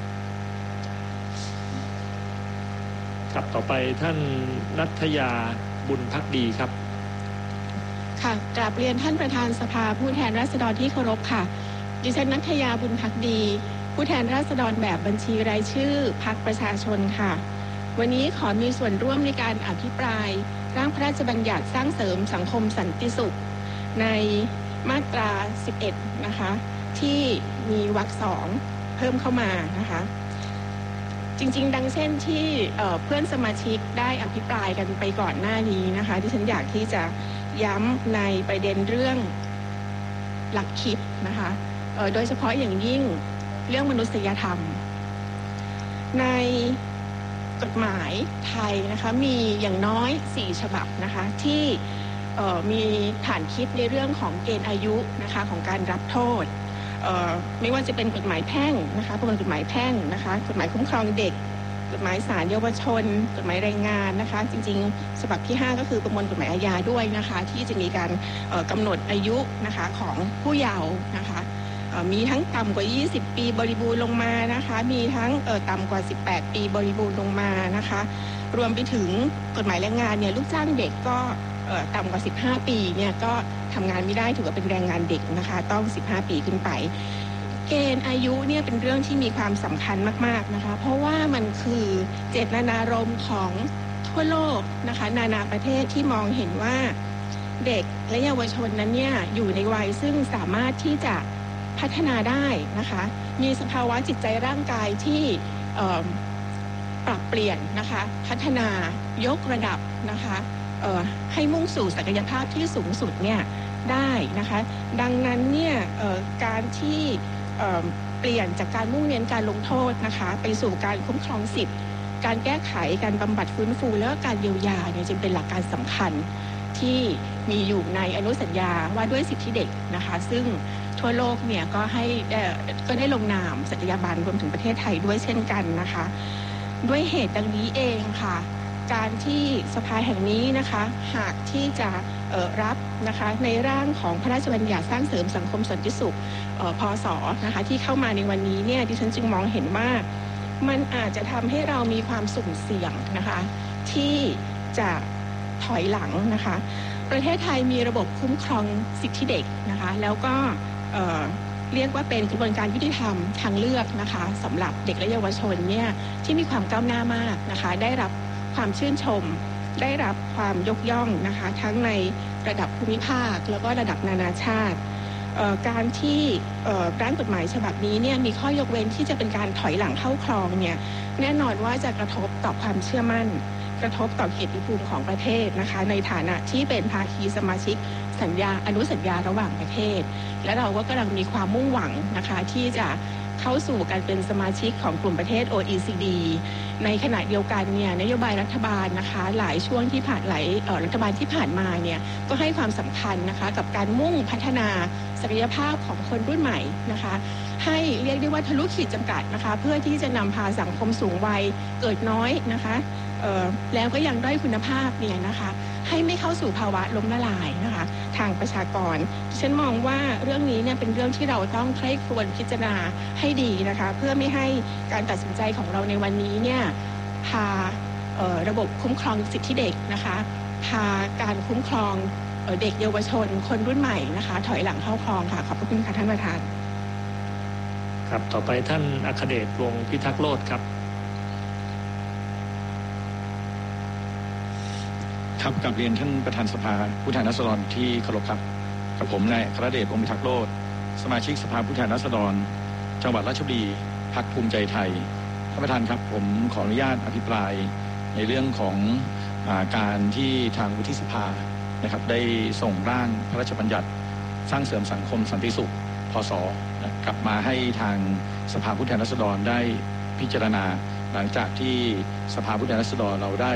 ครับต่อไปท่านณัฐยาบุญภักดีครับค่ะกราบเรียนท่านประธานสภาผู้แทนราษฎรที่เคารพค่ะดิฉันณัฐยาบุญภักดีผู้แทนราษฎรแบบบัญชีรายชื่อพรรคประชาชนค่ะวันนี้ขอมีส่วนร่วมในการอภิปรายร่างพระราชบัญญัติสร้างเสริมสังคมสันติสุขในมาตราสิบเอ็ดนะคะที่มีวรรคสองเพิ่มเข้ามานะคะจริงๆดังเช่นที่เพื่อนสมาชิกได้อภิปรายกันไปก่อนหน้านี้นะคะที่ฉันอยากที่จะย้ำในประเด็นเรื่องหลักคิดนะคะโดยเฉพาะอย่างยิ่งเรื่องมนุษยธรรมในกฎหมายไทยนะคะมีอย่างน้อยสี่ฉบับนะคะที่มีฐานคิดในเรื่องของเกณฑ์อายุนะคะของการรับโทษไม่ว่าจะเป็นกฎหมายแพ่งนะคะประมวลกฎหมายแพ่งนะคะกฎหมายคุ้มครองเด็กกฎหมายศาลเยาวชนกฎหมายแรงงานนะคะจริงๆฉบับที่ห้าก็คือประมวลกฎหมายอาญาด้วยนะคะที่จะมีการกำหนดอายุนะคะของผู้เยาว์นะคะมีทั้งต่ำกว่ายี่สิบปีบริบูรณ์ลงมานะคะมีทั้งต่ำกว่าสิบแปดปีบริบูรณ์ลงมานะคะรวมไปถึงกฎหมายแรงงานเนี่ยลูกจ้างเด็กก็ต่ำกว่าสิบห้าปีเนี่ยก็ทำงานไม่ได้ถือว่าเป็นแรงงานเด็กนะคะต้องสิบห้าปีขึ้นไปเกณฑ์อายุเนี่ยเป็นเรื่องที่มีความสำคัญมากๆนะคะเพราะว่ามันคือเจตนารมณ์ของทั่วโลกนะคะนานาประเทศที่มองเห็นว่าเด็กและเยาวชนนั้นเนี่ยอยู่ในวัยซึ่งสามารถที่จะพัฒนาได้นะคะมีสภาวะจิตใจร่างกายที่ปรับเปลี่ยนนะคะพัฒนายกระดับนะคะให้มุ่งสู่ศักยภาพที่สูงสุดเนี่ยได้นะคะดังนั้นเนี่ยการที่เปลี่ยนจากการมุ่งเน้นการลงโทษนะคะไปสู่การคุ้มครองสิทธิการแก้ไขการบำบัดฟื้นฟูและการเยียวยาเนี่ยจึงเป็นหลักการสำคัญที่มีอยู่ในอนุสัญญาว่าด้วยสิทธิเด็กนะคะซึ่งทั่วโลกเนี่ยก็ให้ก็ได้ลงนามสัตยาบันรวมถึงประเทศไทยด้วยเช่นกันนะคะด้วยเหตุดังนี้เองค่ะการที่สภาแห่งนี้นะคะหากที่จะรับนะคะในร่างของพระราชบัญญัติสร้างเสริมสังคมสันติสุขพศนะคะที่เข้ามาในวันนี้เนี่ยดิฉันจึงมองเห็นว่ามันอาจจะทำให้เรามีความสุ่มเสี่ยงนะคะที่จะถอยหลังนะคะประเทศไทยมีระบบคุ้มครองสิทธิเด็กนะคะแล้วก็เอ่อเรียกว่าเป็นกระบวนการยุติธรรมทางเลือกนะคะสำหรับเด็กและเยาวชนเนี่ยที่มีความก้าวหน้ามากนะคะได้รับความชื่นชมได้รับความยกย่องนะคะทั้งในระดับภูมิภาคแล้วก็ระดับนานาชาติการที่ร่างกฎหมายฉบับนี้เนี่ยมีข้อยกเว้นที่จะเป็นการถอยหลังเข้าครองเนี่ยแน่นอนว่าจะกระทบต่อความเชื่อมั่นกระทบต่อเกียรติภูมิของประเทศนะคะในฐานะที่เป็นภาคีสมาชิกสัญญาอนุสัญญาระหว่างประเทศและเราก็กำลังมีความมุ่งหวังนะคะที่จะเข้าสู่การเป็นสมาชิกของกลุ่มประเทศ โอ อี ซี ดี ในขณะเดียวกันเนี่ยนโยบายรัฐบาลนะคะหลายช่วงที่ผ่านหลายรัฐบาลที่ผ่านมาเนี่ยก็ให้ความสำคัญนะคะกับการมุ่งพัฒนาศักยภาพของคนรุ่นใหม่นะคะให้เรียกได้ว่าทะลุขีดจำกัดนะคะเพื่อที่จะนำพาสังคมสูงวัยเกิดน้อยนะคะแล้วก็ยังด้อยคุณภาพเนี่ยนะคะให้ไม่เข้าสู่ภาวะล้มละลายนะคะทางประชากรฉันมองว่าเรื่องนี้เนี่ยเป็นเรื่องที่เราต้องใคร่ครวญพิจารณาให้ดีนะคะเพื่อไม่ให้การตัดสินใจของเราในวันนี้เนี่ยพาระบบคุ้มครองสิทธิเด็กนะคะพาการคุ้มครองเด็กเยาวชนคนรุ่นใหม่นะคะถอยหลังเข้าครองค่ะขอบคุณค่ะท่านประธานครับต่อไปท่านอัครเดช วงศ์พิทักษ์โลดครับครับกับเรียนท่านประธานสภาผู้แทนราษฎรที่เคารพครับกับผมนายอัครเดช วงศ์พิทักษ์โลดสมาชิกสภาผู้แทนราษฎรจังหวัดราชบุรีพรรคภูมิใจไทยท่านประธานครับผมขออนุญาตอภิปรายในเรื่องของอ่าการที่ทางวุฒิสภานะครับได้ส่งร่างพระราชบัญญัติสร้างเสริมสังคมสันติสุขพศกลับมาให้ทางสภาผู้แทนราษฎรได้พิจารณาหลังจากที่สภาผู้แทนราษฎรเราได้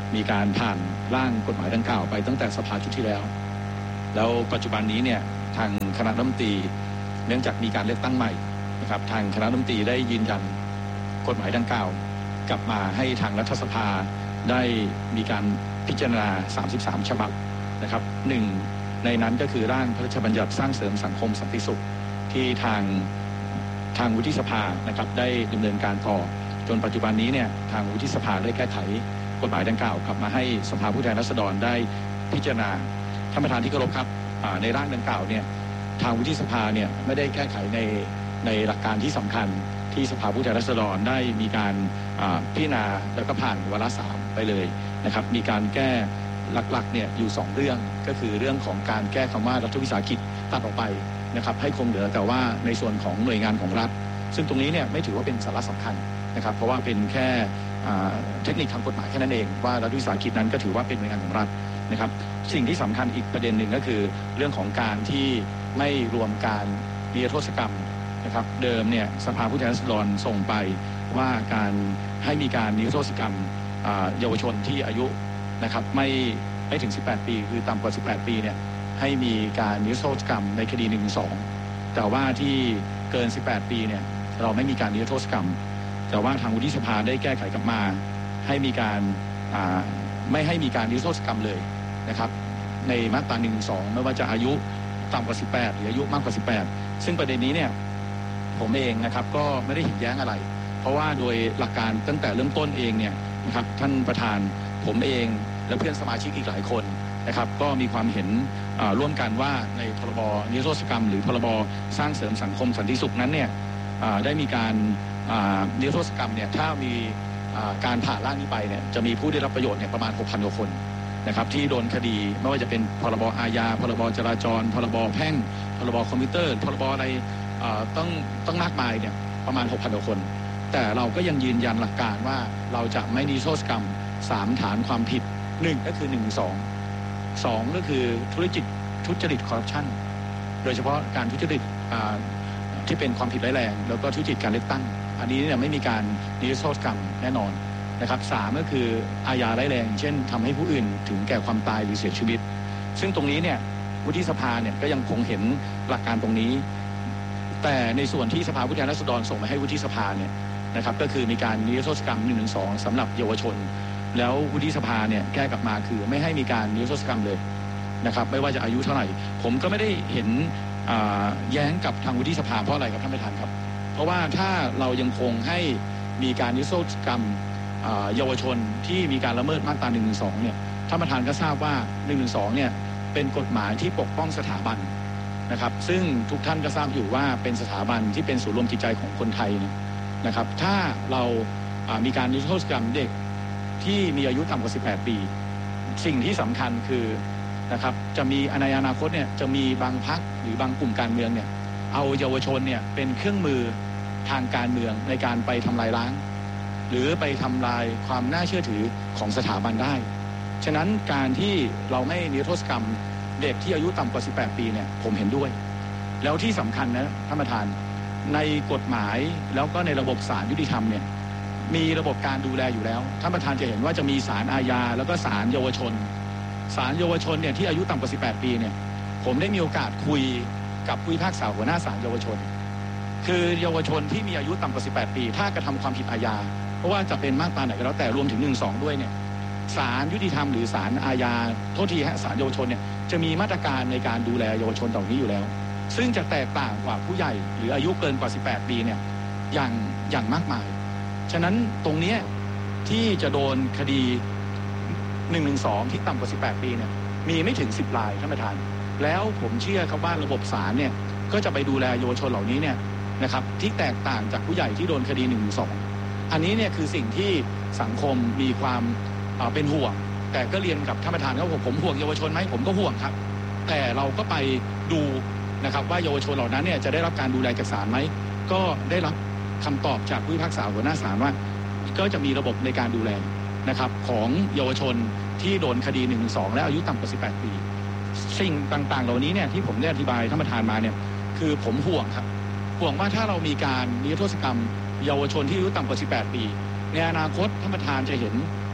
มีการผ่านร่างกฎหมายดังกล่าวไปตั้งแต่สภาชุดที่แล้วแล้วปัจจุบันนี้เนี่ยทางคณะรัฐมนตรีเนื่องจากมีการเลือกตั้งใหม่นะครับทางคณะรัฐมนตรีได้ยืนยันกฎหมายดังกล่าวกลับมาให้ทางรัฐสภาได้มีการพิจารณาสามสิบสามฉบับนะครับหนึ่งในนั้นก็คือร่างพระราชบัญญัติสร้างเสริมสังคมสันติสุขที่ทางทางวุฒิสภานะครับได้ดำเนินการต่อจนปัจจุบันนี้เนี่ยทางวุฒิสภาได้แก้ไขกฎหมายดังกล่าวกลับมาให้สภาผู้แทนราษฎรได้พิจารณาท่านประธานที่เคารพครับในร่างดังกล่าวเนี่ยทางวุฒิสภาเนี่ยไม่ได้แก้ไขในในหลักการที่สำคัญที่สภาผู้แทนราษฎรได้มีการพิจารณาแล้วก็ผ่านวาระสามไปเลยนะครับมีการแก้หลักๆเนี่ยอยู่สองเรื่องก็คือเรื่องของการแก้คำว่ารัฐวิสาหกิจตัดออกไปนะครับให้คงเหลือแต่ว่าในส่วนของหน่วยงานของรัฐซึ่งตรงนี้เนี่ยไม่ถือว่าเป็นสาระสำคัญนะครับเพราะว่าเป็นแค่เทคนิคทางกฎหมายแค่นั้นเองว่ารัฐวิสาหกิจนั้นก็ถือว่าเป็นหน่วยงานของรัฐนะครับสิ่งที่สำคัญอีกประเด็นหนึ่งก็คือเรื่องของการที่ไม่รวมการนิรโทษกรรมนะครับเดิมเนี่ยสภาผู้แทนราษฎรส่งไปว่าการให้มีการนิรโทษกรรมเยาวชนที่อายุนะครับไม่ไม่ถึงสิบแปดปีคือต่ำกว่าสิบแปดปีเนี่ยให้มีการนิรโทษกรรมในคดีหนึ่ง สองแต่ว่าที่เกินสิบแปดปีเนี่ยเราไม่มีการนิรโทษกรรมแต่ว่าทางวุฒิสภาได้แก้ไขกลับมาให้มีการไม่ให้มีการนิรโทษกรรมเลยนะครับในมาตราหนึ่ง สองไม่ว่าจะอายุต่ำกว่าสิบแปดหรืออายุมากกว่าสิบแปดซึ่งประเด็นนี้เนี่ยผมเองนะครับก็ไม่ได้เห็นแย้งอะไรเพราะว่าโดยหลักการตั้งแต่เริ่มต้นเองเนี่ยนะครับท่านประธานผมเองและเพื่อนสมาชิกอีกหลายคนนะครับก็มีความเห็นร่วมกันว่าในพรบนิรโทษกรรมหรือพรบสร้างเสริมสังคมสันติสุขนั้นเนี่ยได้มีการนิรโทษกรรมเนี่ยถ้ามีการผ่านร่างนี้ไปเนี่ยจะมีผู้ได้รับประโยชน์เนี่ยประมาณ หกพัน กว่าคนนะครับที่โดนคดีไม่ว่าจะเป็นพรบอาญาพรบจราจรพรบแพ่งพรบคอมพิวเตอร์พรบอะไรต้องต้องมากมายเนี่ยประมาณ หกพัน กว่าคนแต่เราก็ยังยืนยันหลักการว่าเราจะไม่นิรโทษกรรมสามฐานความผิดหนึ่งก็คือหนึ่ง สอง สองก็คือธุรกิจทุจริตคอร์รัปชันโดยเฉพาะการทุจริตที่เป็นความผิดร้ายแรงแล้วก็ทุจริตการเลือกตั้งอันนี้เนี่ยไม่มีการนิรโทษกรรมแน่นอนนะครับสามก็คืออาญาร้ายแรงเช่นทำให้ผู้อื่นถึงแก่ความตายหรือเสียชีวิตซึ่งตรงนี้เนี่ยวุฒิสภาเนี่ยก็ยังคงเห็นหลักการตรงนี้แต่ในส่วนที่สภาผู้แทนราษฎรส่งมาให้วุฒิสภาเนี่ยนะครับก็คือมีการนิรโทษกรรมหนึ่ง หนึ่ง สองสำหรับเยาวชนแล้ววุฒิสภาเนี่ยแก้กลับมาคือไม่ให้มีการนิรโทษกรรมเลยนะครับไม่ว่าจะอายุเท่าไหร่ผมก็ไม่ได้เห็นแย้งกับทางวุฒิสภาเพราะอะไรครับท่านประธานครับเพราะว่าถ้าเรายังคงให้มีการนิรโทษกรรมเยาวชนที่มีการละเมิดมาตราหนึ่ง หนึ่ง สองเนี่ยท่านประธานก็ทราบว่าหนึ่ง หนึ่ง สองเนี่ยเป็นกฎหมายที่ปกป้องสถาบันนะครับซึ่งทุกท่านก็ทราบอยู่ว่าเป็นสถาบันที่เป็นศูนย์รวมจิตใจของคนไทยนะครับถ้าเรามีการนิรโทษกรรมเด็กที่มีอายุต่ำกว่าสิบแปดปีสิ่งที่สำคัญคือนะครับจะมีในอนาคตเนี่ยจะมีบางพรรคหรือบางกลุ่มการเมืองเนี่ยเอาเยาวชนเนี่ยเป็นเครื่องมือทางการเมืองในการไปทำลายล้างหรือไปทำลายความน่าเชื่อถือของสถาบันได้ฉะนั้นการที่เราไม่นิรโทษกรรมเด็กที่อายุต่ำกว่าสิบแปดปีเนี่ยผมเห็นด้วยแล้วที่สำคัญนะท่านประธานในกฎหมายแล้วก็ในระบบศาลยุติธรรมเนี่ยมีระบบการดูแลอยู่แล้วท่านประธานจะเห็นว่าจะมีศาลอาญาแล้วก็ศาลเยาวชนศาลเยาวชนเนี่ยที่อายุต่ำกว่าสิบแปดปีเนี่ยผมได้มีโอกาสคุยกับผู้พิพากษาหัวหน้าศาลเยาวชนคือเยาวชนที่มีอายุต่ำกว่าสิบแปดปีถ้ากระทำความผิดอาญาเพราะว่าจะเป็นมาตราไหนก็แล้วแต่รวมถึงหนึ่ง สองด้วยเนี่ยศาลยุติธรรมหรือศาลอาญาโทษทีฮะศาลเยาวชนเนี่ยจะมีมาตรการในการดูแลเยาวชนเหล่านี้อยู่แล้วซึ่งจะแตกต่างกว่าผู้ใหญ่หรืออายุเกินกว่าสิบแปดปีเนี่ยอย่างอย่างมากมายฉะนั้นตรงนี้ที่จะโดนคดีหนึ่ง หนึ่ง สองที่ต่ำกว่าสิบแปดปีเนี่ยมีไม่ถึงสิบรายท่านประธานแล้วผมเชื่อครับว่าระบบศาลเนี่ยก็จะไปดูแลเยาวชนเหล่านี้เนี่ยนะครับที่แตกต่างจากผู้ใหญ่ที่โดนคดีหนึ่ง สองอันนี้เนี่ยคือสิ่งที่สังคมมีความเป็นห่วงแต่ก็เรียนกับท่านประธานว่าผมห่วงเยาวชนไหมผมก็ห่วงครับแต่เราก็ไปดูนะครับว่าเยาวชนเหล่านั้นเนี่ยจะได้รับการดูแลจากศาลไหมก็ได้รับคำตอบจากผู้พิพากษาหัวหน้าศาลว่าก็จะมีระบบในการดูแลนะครับของเยาวชนที่โดนคดีหนึ่ง สองและอายุต่ำกว่าสิบแปดปีสิ่งต่างๆเหล่านี้เนี่ยที่ผมได้อธิบายท่านประธานมาเนี่ยคือผมห่วงครับห่วงว่าถ้าเรามีการนิรโทษกรรมเยาวชนที่อายุต่ำกว่าสิบแปดปีในอนาคตท่านประธานจะเห็น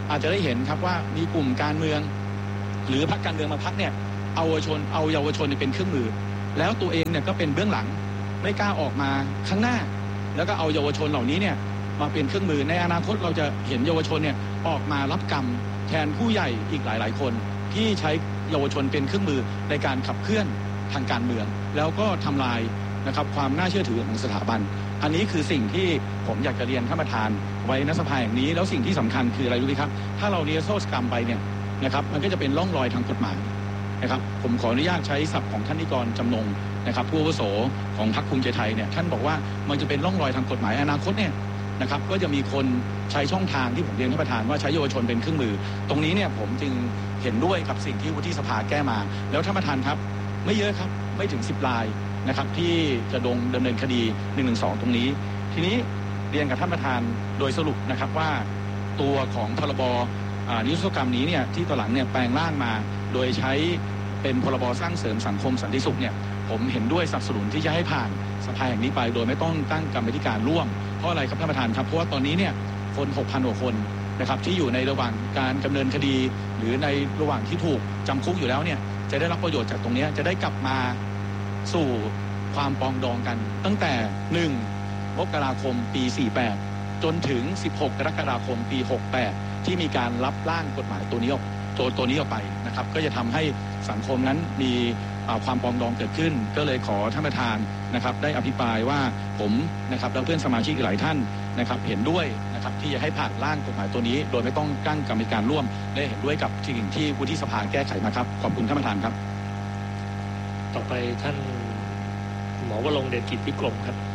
อาจจะได้เห็นครับว่ามีกลุ่มการเมืองหรือพรรคการเมืองมาพรรคเนี่ยเอาเยาวชนเอาเยาวชนเป็นเครื่องมือแล้วตัวเองเนี่ยก็เป็นเบื้องหลังไม่กล้าออกมาข้างหน้าแล้วก็เอาเยาวชนเหล่านี้เนี่ยมาเป็นเครื่องมือในอนาคตเราจะเห็นเยาวชนเนี่ยออกมารับกรรมแทนผู้ใหญ่อีกหลายๆคนที่ใช้เยาวชนเป็นเครื่องมือในการขับเคลื่อนทางการเมืองแล้วก็ทำลายนะครับความน่าเชื่อถือของสถาบันอันนี้คือสิ่งที่ผมอยากจะเรียนท่านประธานไว้ณสภาแห่งนี้แล้วสิ่งที่สำคัญคืออะไรรู้ไหมครับถ้าเรานิรโทษกรรมไปเนี่ยนะครับมันก็จะเป็นร่องรอยทางกฎหมายนะครับผมขออนุญาตใช้ศัพท์ของท่านนิกรจำนงนะครับผู้อาวุโสของพรรคภูมิใจไทยเนี่ยท่านบอกว่ามันจะเป็นร่องรอยทางกฎหมายอนาคตเนี่ยนะครับก็จะมีคนใช้ช่องทางที่ผมเรียนท่านประธานว่าใช้เยาวชนเป็นเครื่องมือตรงนี้เนี่ยผมจึงเห็นด้วยกับสิ่งที่วุฒิสภาแก้มาแล้วท่านประธานครับไม่เยอะครับไม่ถึงสิบรายนะครับที่จะดงดำเนินคดีหนึ่งหนึ่งสองตรงนี้ทีนี้เรียนกับท่านประธานโดยสรุปนะครับว่าตัวของพรบนิรโทษกรรมนี้เนี่ยที่ต่อหลังเนี่ยแปลงร่างมาโดยใช้เป็นพรบสร้างเสริมสังคมสันติสุขเนี่ยผมเห็นด้วยสนับสนุนที่จะให้ผ่านสภาแห่งนี้ไปโดยไม่ต้องตั้งกรรมการร่วมเพราะอะไรครับท่านประธานครับเพราะว่าตอนนี้เนี่ยคน หกพัน กว่าคนนะครับที่อยู่ในระหว่างการดำเนินคดีหรือในระหว่างที่ถูกจำคุกอยู่แล้วเนี่ยจะได้รับประโยชน์จากตรงนี้จะได้กลับมาสู่ความปองดองกันตั้งแต่หนึ่งมกราคมปีสี่สิบแปดจนถึงสิบหกกรกฎาคมปีหกสิบแปดที่มีการรับร่างกฎหมายตัวนี้ออกตัวตัวนี้ออกไปนะครับก็จะทำให้สังคมนั้นมีความปองดองเกิดขึ้นก็เลยขอท่านประธานนะครับได้อภิปรายว่าผมนะครับและเพื่อนสมาชิกหลายท่านนะครับเห็นด้วยนะครับที่จะให้ผ่านร่างกฎหมายตัวนี้โดยไม่ต้องตั้งกรรมการร่วมและเห็นด้วยกับสิ่งที่วุฒิสภาแก้ไขมาครับขอบคุณท่านประธานครับต่อไปท่านหมอวรงค์เดชกิจพิกรมครับ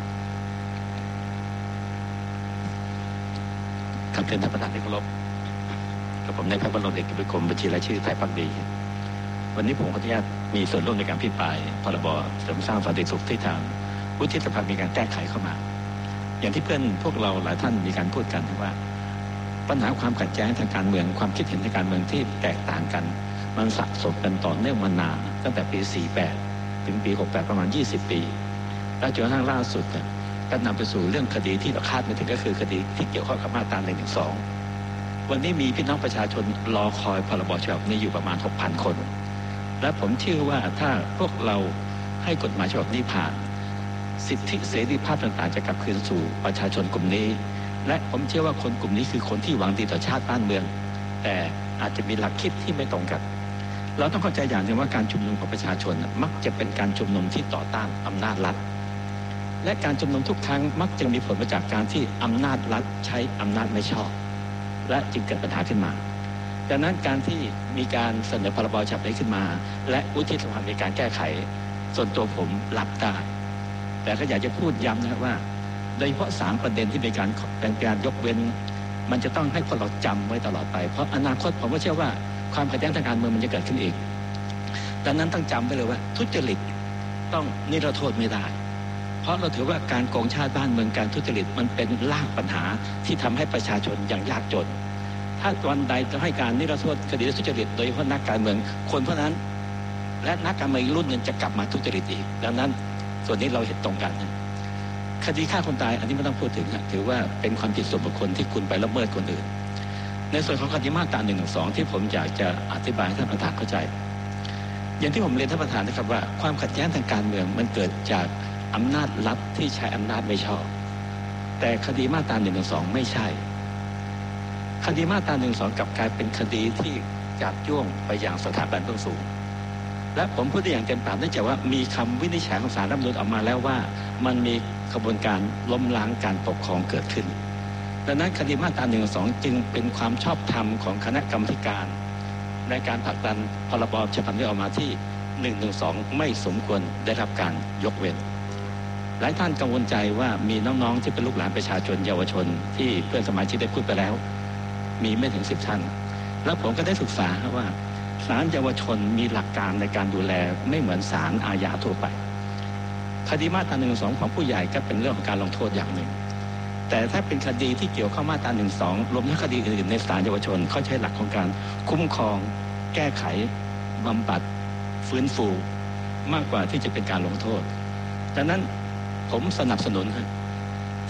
ครับเชิญท่านประธานที่เคารพกับผมนายแพทย์วรงค์เดชกิจพิกรมบัญชีรายชื่อไทยพรรคดีวันนี้ผมขออนุญาตมีส่วนร่วมในการพิปรายพรบเสริมสร้างสันติสุขที่ทางวุฒิสภามีการแก้ไขเข้ามาอย่างที่เพื่อนพวกเราหลายท่านมีการพูดกันว่าปัญหาความขัดแย้งทางการเมืองความคิดเห็นทางการเมืองที่แตกต่างกันมันสะสมกันต่อเนื่องมานานตั้งแต่ปีสี่สิบแปดถึงปีหกสิบแปดประมาณยี่สิบปีและจนกระทั่งล่าสุดเนี่ยก็นำไปสู่เรื่องคดีที่เราคาดไม่ถึงก็คือคดีที่เกี่ยวข้องกับมาตราหนึ่งหนึ่งสองวันนี้มีพี่น้องประชาชนรอคอยพรบฉบับนี้อยู่ประมาณ หกพัน คนและผมเชื่อว่าถ้าพวกเราให้กฎหมายฉบับนี้ผ่านสิทธิเสรีภาพต่างๆจะกลับคืนสู่ประชาชนกลุ่มนี้และผมเชื่อว่าคนกลุ่มนี้คือคนที่หวังดีต่อชาติบ้านเมืองแต่อาจจะมีหลักคิดที่ไม่ตรงกันเราต้องเข้าใจอย่างหนึ่งว่าการชุมนุมของประชาชนมักจะเป็นการชุมนุมที่ต่อต้านอำนาจรัฐและการชุมนุมทุกครั้งมักจะมีผลมาจากการที่อำนาจรัฐใช้อำนาจไม่ชอบและจึงเกิดปัญหาขึ้นมาดังนั้นการที่มีการเสนอพรบฉบับนี้ขึ้นมาและวุฒิสภามีการแก้ไขส่วนตัวผมรับได้แต่ก็อยากจะพูดย้ำนะว่าโดยเฉพาะสามประเด็นที่มีการเป็นการยกเว้นมันจะต้องให้พวกเราจำไว้ตลอดไปเพราะอนาคตผมก็เชื่อว่าความขัดแย้งทางการเมืองมันจะเกิดขึ้นอีกดังนั้นต้องจำไว้เลยว่าทุจริตต้องนิรโทษไม่ได้เพราะเราถือว่าการโกงชาติบ้านเมืองการทุจริตมันเป็นรากปัญหาที่ทำให้ประชาชนอย่างยากจนถ้าวันใดจะให้การนิรโทษคดีทุจริตโดยเฉพาะนักการเมืองคนเพราะนั้นและนักการเมืองรุ่นนึงจะกลับมาทุจริตอีกดังนั้นส่วนนี้เราเห็นตรงกันคดีฆ่าคนตายอันนี้ไม่ต้องพูดถึงถือว่าเป็นความผิดส่วนบุคคลที่คุณไปละเมิดคนอื่นในส่วนของคดีมาตราหนึ่งหนึ่งสองที่ผมอยากจะอธิบายให้ท่านประธานเข้าใจอย่างที่ผมเรียนท่านประธานนะครับว่าความขัดแย้งทางการเมืองมันเกิดจากอำนาจรัฐที่ใช้อำนาจไม่ชอบแต่คดีมาตราหนึ่งหนึ่งสองไม่ใช่คดีมาตราหนึ่งสองกลับกลายเป็นคดีที่จับจ้วงไปอย่างสถาบันเบื้องสูงและผมพูดได้อย่างเต็มปากเนื่องจากว่ามีคำวินิจฉัยของศาลรัฐธรรมนูญออกมาแล้วว่ามันมีกระบวนการล้มล้างการปกครองเกิดขึ้นดังนั้นคดีมาตราหนึ่งสองจึงเป็นความชอบธรรมของคณะกรรมการในการผลักดันพรบฉบับนี้ออกมาที่หนึ่งหนึ่งสองไม่สมควรได้รับการยกเว้นหลายท่านกังวลใจว่ามีน้องๆที่เป็นลูกหลานประชาชนเยาวชนที่เพื่อนสมาชิกได้พูดไปแล้วมีไม่ถึงสิบท่านแล้วผมก็ได้ศึกษาว่าศาลเยาวชนมีหลักการในการดูแลไม่เหมือนศาลอาญาทั่วไปคดีมาตราหนึ่งสองของผู้ใหญ่ก็เป็นเรื่องของการลงโทษอย่างหนึ่งแต่ถ้าเป็นคดีที่เกี่ยวข้องมาตราหนึ่งสองรวมทั้งคดีอื่นในศาลเยาวชนเขาใช้หลักของการคุ้มครองแก้ไขบำบัดฟื้นฟูมากกว่าที่จะเป็นการลงโทษดังนั้นผมสนับสนุนท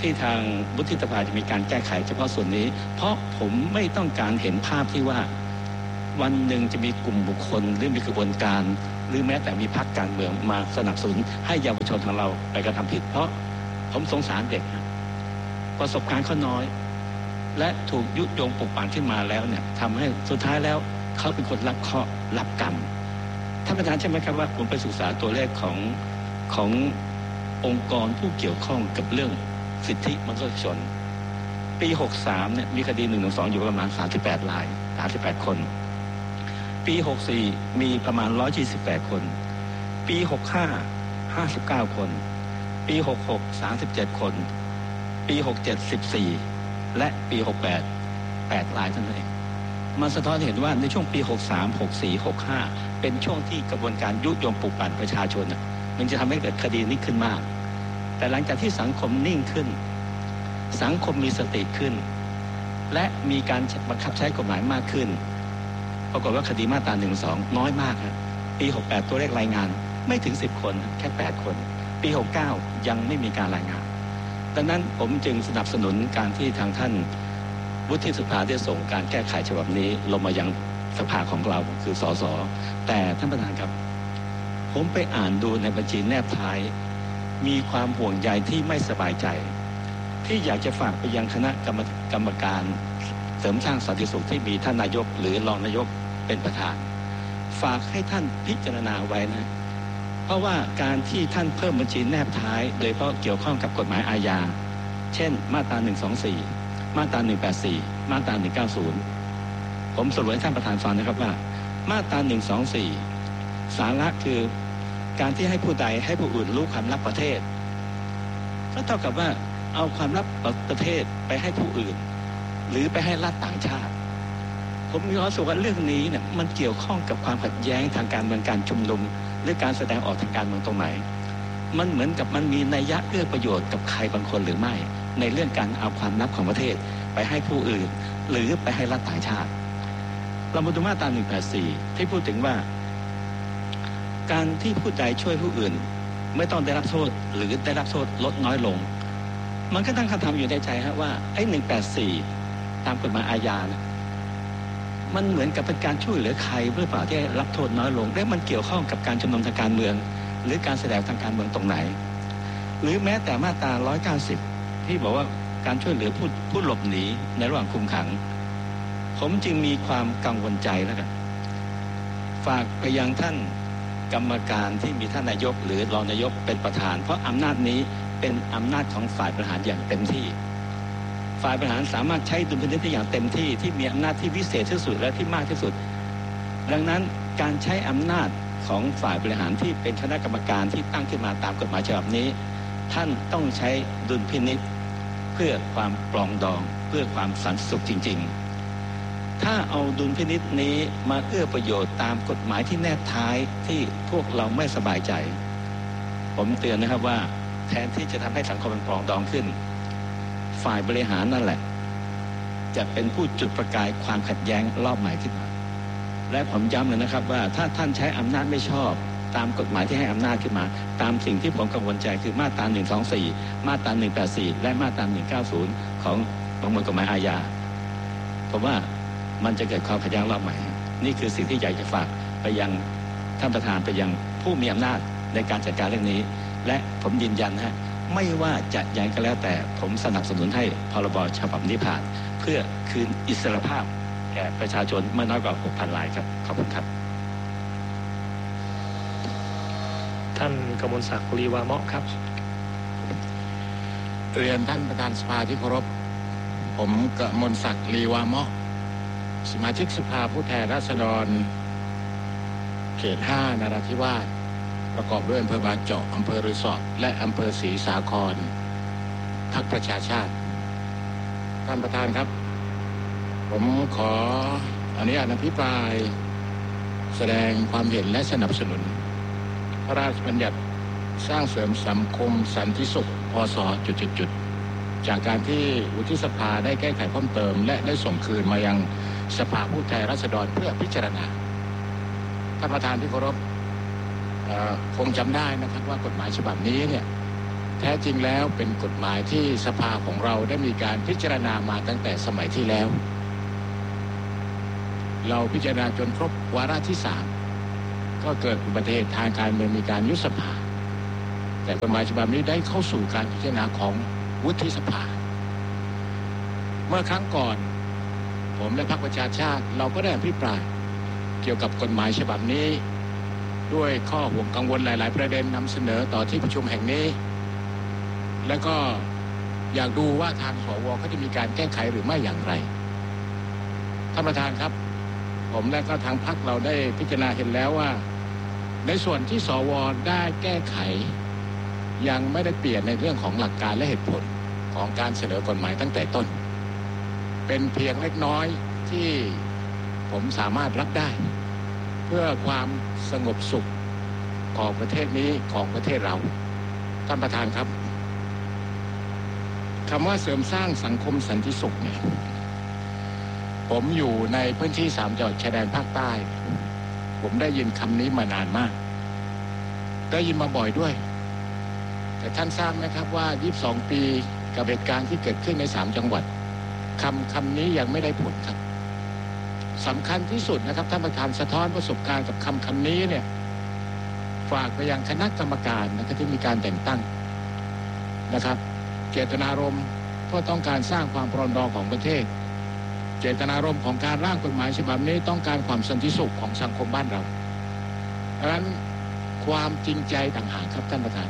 ที่ทางวุฒิสภาจะมีการแก้ไขเฉพาะส่วนนี้เพราะผมไม่ต้องการเห็นภาพที่ว่าวันหนึ่งจะมีกลุ่มบุคคลหรือมีกระบวนการหรือแม้แต่มีพรรคการเมืองมาสนับสนุนให้เยาวชนของเราไปกระทำผิดเพราะผมสงสารเด็กประสบการณ์เขาน้อยและถูกยุยงปลุกปั่นขึ้นมาแล้วเนี่ยทำให้สุดท้ายแล้วเขาเป็นคนรับเคราะห์รับกรรมท่านประธานใช่ไหมครับว่าผมไปศึกษาตัวเลขของขององค์กรผู้เกี่ยวข้องกับเรื่องสิทธิมนุษยชนปีหกสิบสามเนี่ยมีคดีหนึ่งหนึ่งสองอยู่ประมาณสามสิบแปดรายสามสิบแปดคนปีหกสิบสี่มีประมาณหนึ่งร้อยยี่สิบแปดคนปีหกสิบห้า ห้าสิบเก้าคนปีหกสิบหก สามสิบเจ็ดคนปีหกสิบเจ็ด สิบสี่และปีหกสิบแปด แปดรายเท่านั้นเองมันสะท้อนเห็นว่าในช่วงปีหกสิบสาม หกสิบสี่ หกสิบห้าเป็นช่วงที่กระบวนการยุยงปลุกปั่นประชาชนมันจะทำให้เกิดคดีนี้ขึ้นมากแต่หลังจากที่สังคมนิ่งขึ้นสังคมมีสติขึ้นและมีการบังคับใช้กฎหมายมากขึ้นปรากฏว่าคดีมาตราหนึ่งสองน้อยมากครับปีหกสิบแปดตัวเลขรายงานไม่ถึงสิบคนแค่แปดคนปีหกสิบเก้ายังไม่มีการรายงานดังนั้นผมจึงสนับสนุนการที่ทางท่านวุฒิสภาได้ส่งการแก้ไขฉบับนี้ลงมายังสภาของเราคือสสแต่ท่านประธานครับผมไปอ่านดูในบัญชีแนบท้ายมีความห่วงใยที่ไม่สบายใจที่อยากจะฝากไปยังคณะกรรมกรรมการเสริมสร้างสันติสุขที่มีท่านนายกหรือรองนายกเป็นประธานฝากให้ท่านพิจารณาไว้นะเพราะว่าการที่ท่านเพิ่มบัญชีแนบท้ายโดยเฉพาะเกี่ยวข้องกับกฎหมายอาญาเช่นมาตราหนึ่งสองสี่มาตราหนึ่งแปดสี่มาตราหนึ่งเก้าศูนย์ผมสรุปให้ท่านประธานฟังนะครับว่ามาตราหนึ่งสองสี่สาระคือการที่ให้ผู้ใดให้ผู้อื่นรู้ความลับประเทศก็เท่ากับว่าเอาความลับประเทศไปให้ผู้อื่นหรือไปให้รัฐต่างชาติผมมีความรู้สึกว่าเรื่องนี้เนี่ยมันเกี่ยวข้องกับความขัดแย้งทางการเมืองการชุมนุมหรือการแสดงออกทางการเมืองตรงไหนมันเหมือนกับมันมีนัยยะเอื้อประโยชน์กับใครบางคนหรือไม่ในเรื่องการเอาความลับของประเทศไปให้ผู้อื่นหรือไปให้รัฐต่างชาติเรามาดูมาตราหนึ่งแปดสี่ที่พูดถึงว่าการที่ผู้ใดช่วยผู้อื่นไม่ต้องได้รับโทษหรือได้รับโทษลดน้อยลงมันก็ตั้งคำถามอยู่ในใจฮะว่าไอ้หนึ่งแปดสี่ตามกฎหมายอาญานะมันเหมือนกับเป็นการช่วยเหลือใครเพื่อเปล่าที่รับโทษน้อยลงและมันเกี่ยวข้องกับการชุมนุมทางการเมืองหรือการแสดงทางการเมืองตรงไหนหรือแม้แต่มาตราหนึ่งร้อยเก้าสิบที่บอกว่าการช่วยเหลือผู้ผู้หลบหนีในระหว่างคุมขังผมจึงมีความกังวลใจแล้วกันฝากไปยังท่านกรรมการที่มีท่านนายกหรือรองนายกเป็นประธานเพราะอำนาจนี้เป็นอำนาจของฝ่ายบริหารอย่างเต็มที่ฝ่ายบริหารสามารถใช้ดุลพินิจได้อย่างเต็มที่ที่มีอำนาจที่วิเศษที่สุดและที่มากที่สุดดังนั้นการใช้อำนาจของฝ่ายบริหารที่เป็นคณะกรรมการที่ตั้งขึ้นมาตามกฎหมายฉบับนี้ท่านต้องใช้ดุลพินิจเพื่อความปรองดองเพื่อความสันติสุขจริงๆถ้าเอาดุลพินิจนี้มาเอื้อประโยชน์ตามกฎหมายที่แนบท้ายที่พวกเราไม่สบายใจผมเตือนนะครับว่าแทนที่จะทำให้สังคมมันปรองดองขึ้นฝ่ายบริหารนั่นแหละจะเป็นผู้จุดประกายความขัดแย้งรอบใหม่ขึ้นมาและผมย้ำเลยนะครับว่าถ้าท่านใช้อำนาจไม่ชอบตามกฎหมายที่ให้อำนาจขึ้นมาตามสิ่งที่ผมกังวลใจคือมาตราหนึ่งสองสี่มาตราหนึ่งแปดสี่และมาตราหนึ่งเก้าศูนย์ของประมวลกฎหมายอาญาผมว่ามันจะเกิดความขัดแย้งรอบใหม่นี่คือสิ่งที่อยากจะฝากไปยังท่านประธานไปยังผู้มีอำนาจในการจัดการเรื่องนี้และผมยืนยันฮะไม่ว่าจะยังก็แล้วแต่ผมสนับสนุนให้พรบฉบับนี้ผ่านเพื่อคืนอิสรภาพแก่ประชาชนไม่น้อยกว่า หกพัน รายครับขอบคุณครับท่านกมลศักดิ์ลีวาเมาะครับเรียนท่านประธานสภาที่เคารพผมกมลศักดิ์ลีวาเมาะสมาชิกสภาผู้แทนราษฎรเขตห้านราธิวาสประกอบด้วยอำเภอบางเจาะอำเภอรือสอและอำเภอศรีสาครพรรคประชาชาติท่านประธานครับผมขออนุญาตอภิปรายแสดงความเห็นและสนับสนุนพระราชบัญญัติสร้างเสริมสังคมสันติสุขพ.ศ.จุดๆจากการที่วุฒิสภาได้แก้ไขเพิ่มเติมและได้ส่งคืนมายังสภาผู้แทนราษฎรเพื่อพิจารณาท่านประธานที่เคารพคงจำได้นะครับว่ากฎหมายฉบับนี้เนี่ยแท้จริงแล้วเป็นกฎหมายที่สภาของเราได้มีการพิจารณามาตั้งแต่สมัยที่แล้วเราพิจารณาจนครบวาระที่สามก็เกิดอุบัติเหตุทางการเมืองมีการยุบสภาแต่กฎหมายฉบับนี้ได้เข้าสู่การพิจารณาของวุฒิสภาเมื่อครั้งก่อนผมและพรรคประชาชาติเราก็ได้อภิปรายเกี่ยวกับกฎหมายฉบับนี้ด้วยข้อห่วงกังวลหลายๆประเด็นนำเสนอต่อที่ประชุมแห่งนี้แล้วก็อยากดูว่าทางสวเขาจะมีการแก้ไขหรือไม่อย่างไรท่านประธานครับผมและก็ทางพรรคเราได้พิจารณาเห็นแล้วว่าในส่วนที่สวได้แก้ไขยังไม่ได้เปลี่ยนในเรื่องของหลักการและเหตุผลของการเสนอกฎหมายตั้งแต่ต้นเป็นเพียงเล็กน้อยที่ผมสามารถรับได้เพื่อความสงบสุขของประเทศนี้ของประเทศเราท่านประธานครับคำว่าเสริมสร้างสังคมสันติสุขเนี่ยผมอยู่ในพื้นที่สามจังหวัดชายแดนภาคใต้ผมได้ยินคำนี้มานานมากได้ยินมาบ่อยด้วยแต่ท่านทราบไหมครับว่ายี่สิบสองปีกับเหตุการณ์ที่เกิดขึ้นในสามจังหวัดคำคำนี้ยังไม่ได้ผลครับสำคัญที่สุดนะครับท่านประธานสะท้อนประสบการณ์กับคำคำนี้เนี่ยฝากไปยังคณะกรรมการนะครับที่มีการแต่งตั้งนะครับเจตนารมณ์ก็ต้องการสร้างความปรองดองของประเทศเจตนารมณ์ของการร่างกฎหมายฉบับนี้ต้องการความสันติสุขของสังคมบ้านเราดังนั้นความจริงใจต่างหากครับท่านประธาน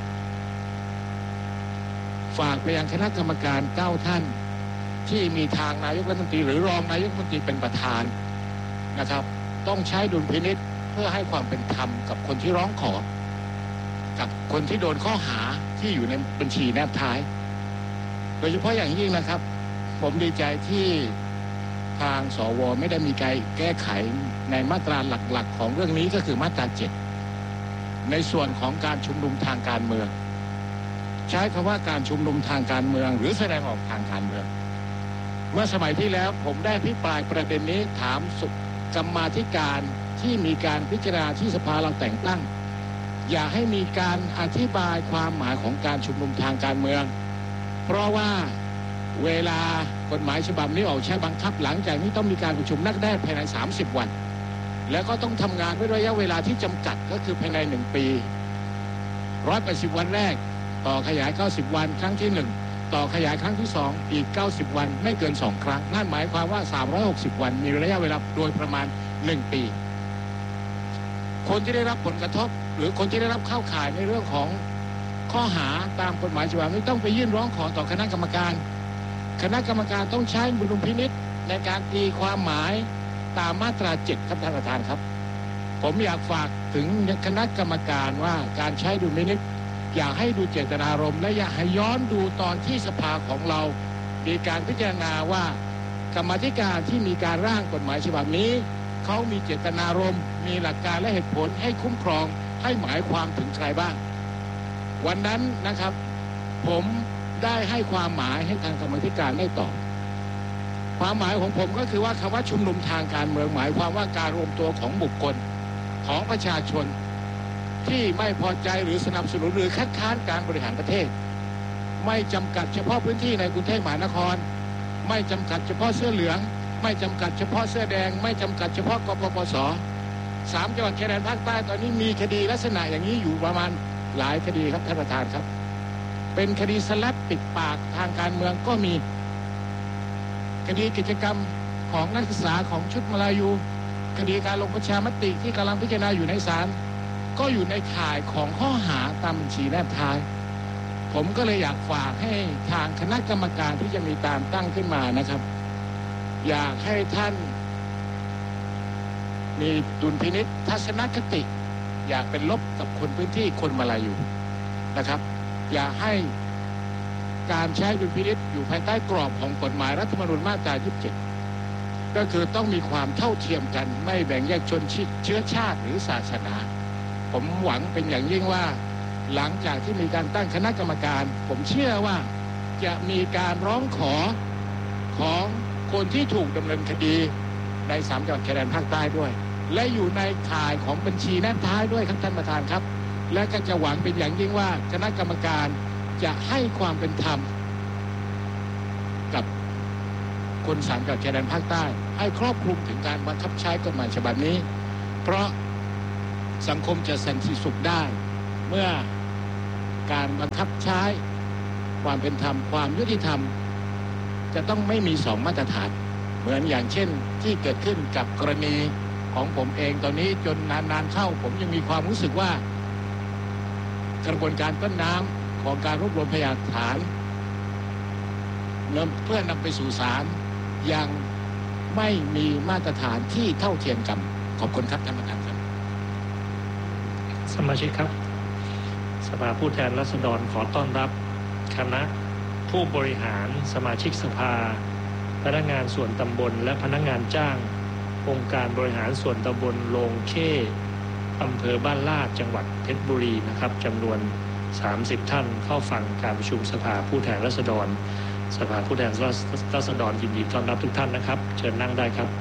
ฝากไปยังคณะกรรมการเก้าท่านที่มีทางนายกรัฐมนตรีหรือรองนายกรัฐมนตรีเป็นประธานนะครับต้องใช้ดุลพินิจเพื่อให้ความเป็นธรรมกับคนที่ร้องขอกับคนที่โดนข้อหาที่อยู่ในบัญชีแนบท้ายโดยเฉพาะอย่างยิ่งนะครับผมดีใจที่ทางสวไม่ได้มีการแก้ไขในมาตราหลักๆของเรื่องนี้ก็คือมาตราเจ็ดในส่วนของการชุมนุมทางการเมืองใช้คำว่าการชุมนุมทางการเมืองหรือแสดงออกทางการเมืองเมื่อสมัยที่แล้วผมได้อภิปรายประเด็นนี้ถามสุกรรมาธิการที่มีการพิจารณาที่สภาเราแต่งตั้งอย่าให้มีการอธิบายความหมายของการชุมนุมทางการเมืองเพราะว่าเวลากฎหมายฉบับนี้ออกใช้บังคับหลังจากนี้ต้องมีการประชุมนัดแรกภายในสามสิบวันแล้วก็ต้องทำงานด้วยระยะเวลาที่จำกัดก็คือภายในหนึ่งปีหนึ่งร้อยแปดสิบวันแรกต่อขยายเก้าสิบวันครั้งที่หนึ่งต่อขยายครั้งที่สองอีกเก้าสิบวันไม่เกินสองครั้งนั่นหมายความว่าสามร้อยหกสิบวันมีระยะเวลาโดยประมาณหนึ่งปีคนที่ได้รับผลกระทบหรือคนที่ได้รับเข้าข่ายในเรื่องของข้อหาตามกฎหมายฉบับนี้ต้องไปยื่นร้องขอต่อคณะกรรมการคณะกรรมการต้องใช้ดุลพินิจในการตีความหมายตามมาตราเจ็ดครับท่านประธานครับผมอยากฝากถึงคณะกรรมการว่าการใช้ดุลพินิจอยากให้ดูเจตนารมณ์และอยากให้ย้อนดูตอนที่สภาของเรามีการพิจารณาว่ากรรมาธิการที่มีการร่างกฎหมายฉบับนี้เขามีเจตนารมณ์มีหลักการและเหตุผลให้คุ้มครองให้หมายความถึงใครบ้างวันนั้นนะครับผมได้ให้ความหมายให้ทางกรรมาธิการได้ตอบความหมายของผมก็คือว่าคำว่าชุมนุมทางการเมืองหมายความว่าการรวมตัวของบุคคลของประชาชนที่ไม่พอใจหรือสนับสนุนหรือคัดค้านการบริหารประเทศไม่จำกัดเฉพาะพื้นที่ในกรุงเทพมหานครไม่จำกัดเฉพาะเสื้อเหลืองไม่จำกัดเฉพาะเสื้อแดงไม่จำกัดเฉพาะกปปส.สามจังหวัดชายแดนภาคใต้ตอนนี้มีคดีลักษณะอย่างนี้อยู่ประมาณหลายคดีครับท่านประธานครับเป็นคดีสลับปิดปากทางการเมืองก็มีคดีกิจกรรมของนักศึกษาของชุดมาลายูคดีการลงประชามติที่กำลังพิจารณาอยู่ในศาลก็อยู่ในข่ายของข้อหาตามบัญชีแนบท้ายผมก็เลยอยากฝากให้ทางคณะกรรมการที่จะมีตามตั้งขึ้นมานะครับอยากให้ท่านมีดุลพินิจทัศนคติอยากเป็นลบกับคนพื้นที่คนมาลายูนะครับอย่าให้การใช้ดุลพินิจอยู่ภายใต้กรอบของกฎหมายรัฐธรรมนูญมาตรายี่สิบเจ็ดก็คือต้องมีความเท่าเทียมกันไม่แบ่งแยกชนเชื้อชาติหรือศาสนาผมหวังเป็นอย่างยิ่งว่าหลังจากที่มีการตั้งคณะกรรมการผมเชื่อว่าจะมีการร้องขอของคนที่ถูกดำเนินคดีในสามจังหวัดชายแดนภาคใต้ด้วยและอยู่ในข่ายของบัญชีแนบท้ายด้วยครับท่านประธานครับและก็จะหวังเป็นอย่างยิ่งว่าคณะกรรมการจะให้ความเป็นธรรมกับคนสามจังหวัดชายแดนภาคใต้ให้ครอบคลุมถึงการบังคับใช้กฎหมายฉบับนี้เพราะสังคมจะสันติสุขได้เมื่อการบังคับใช้ความเป็นธรรมความยุติธรรมจะต้องไม่มีสองมาตรฐานเหมือนอย่างเช่นที่เกิดขึ้นกับกรณีของผมเองตอนนี้จนนานๆเข้าผมยังมีความรู้สึกว่ากระบวนการต้นน้ำของการรวบรวมพยานฐานเพื่อนำไปสู่ศาลยังไม่มีมาตรฐานที่เท่าเทียมกันขอบคุณครับท่านประธานครับสมาชิกครับสภาผู้แทนราษฎรขอต้อนรับคณะผู้บริหารสมาชิกสภาพนักงานส่วนตำบลและพนักงานจ้างองค์การบริหารส่วนตำบลโลงเข้อำเภอบ้านลาดจังหวัดเพชรบุรีนะครับจำนวนสามสิบท่านเข้าฟังการประชุมสภาผู้แทนราษฎรสภาผู้แทนราษฎรยินดีต้อนรับทุกท่านนะครับเชิญนั่งได้ครับ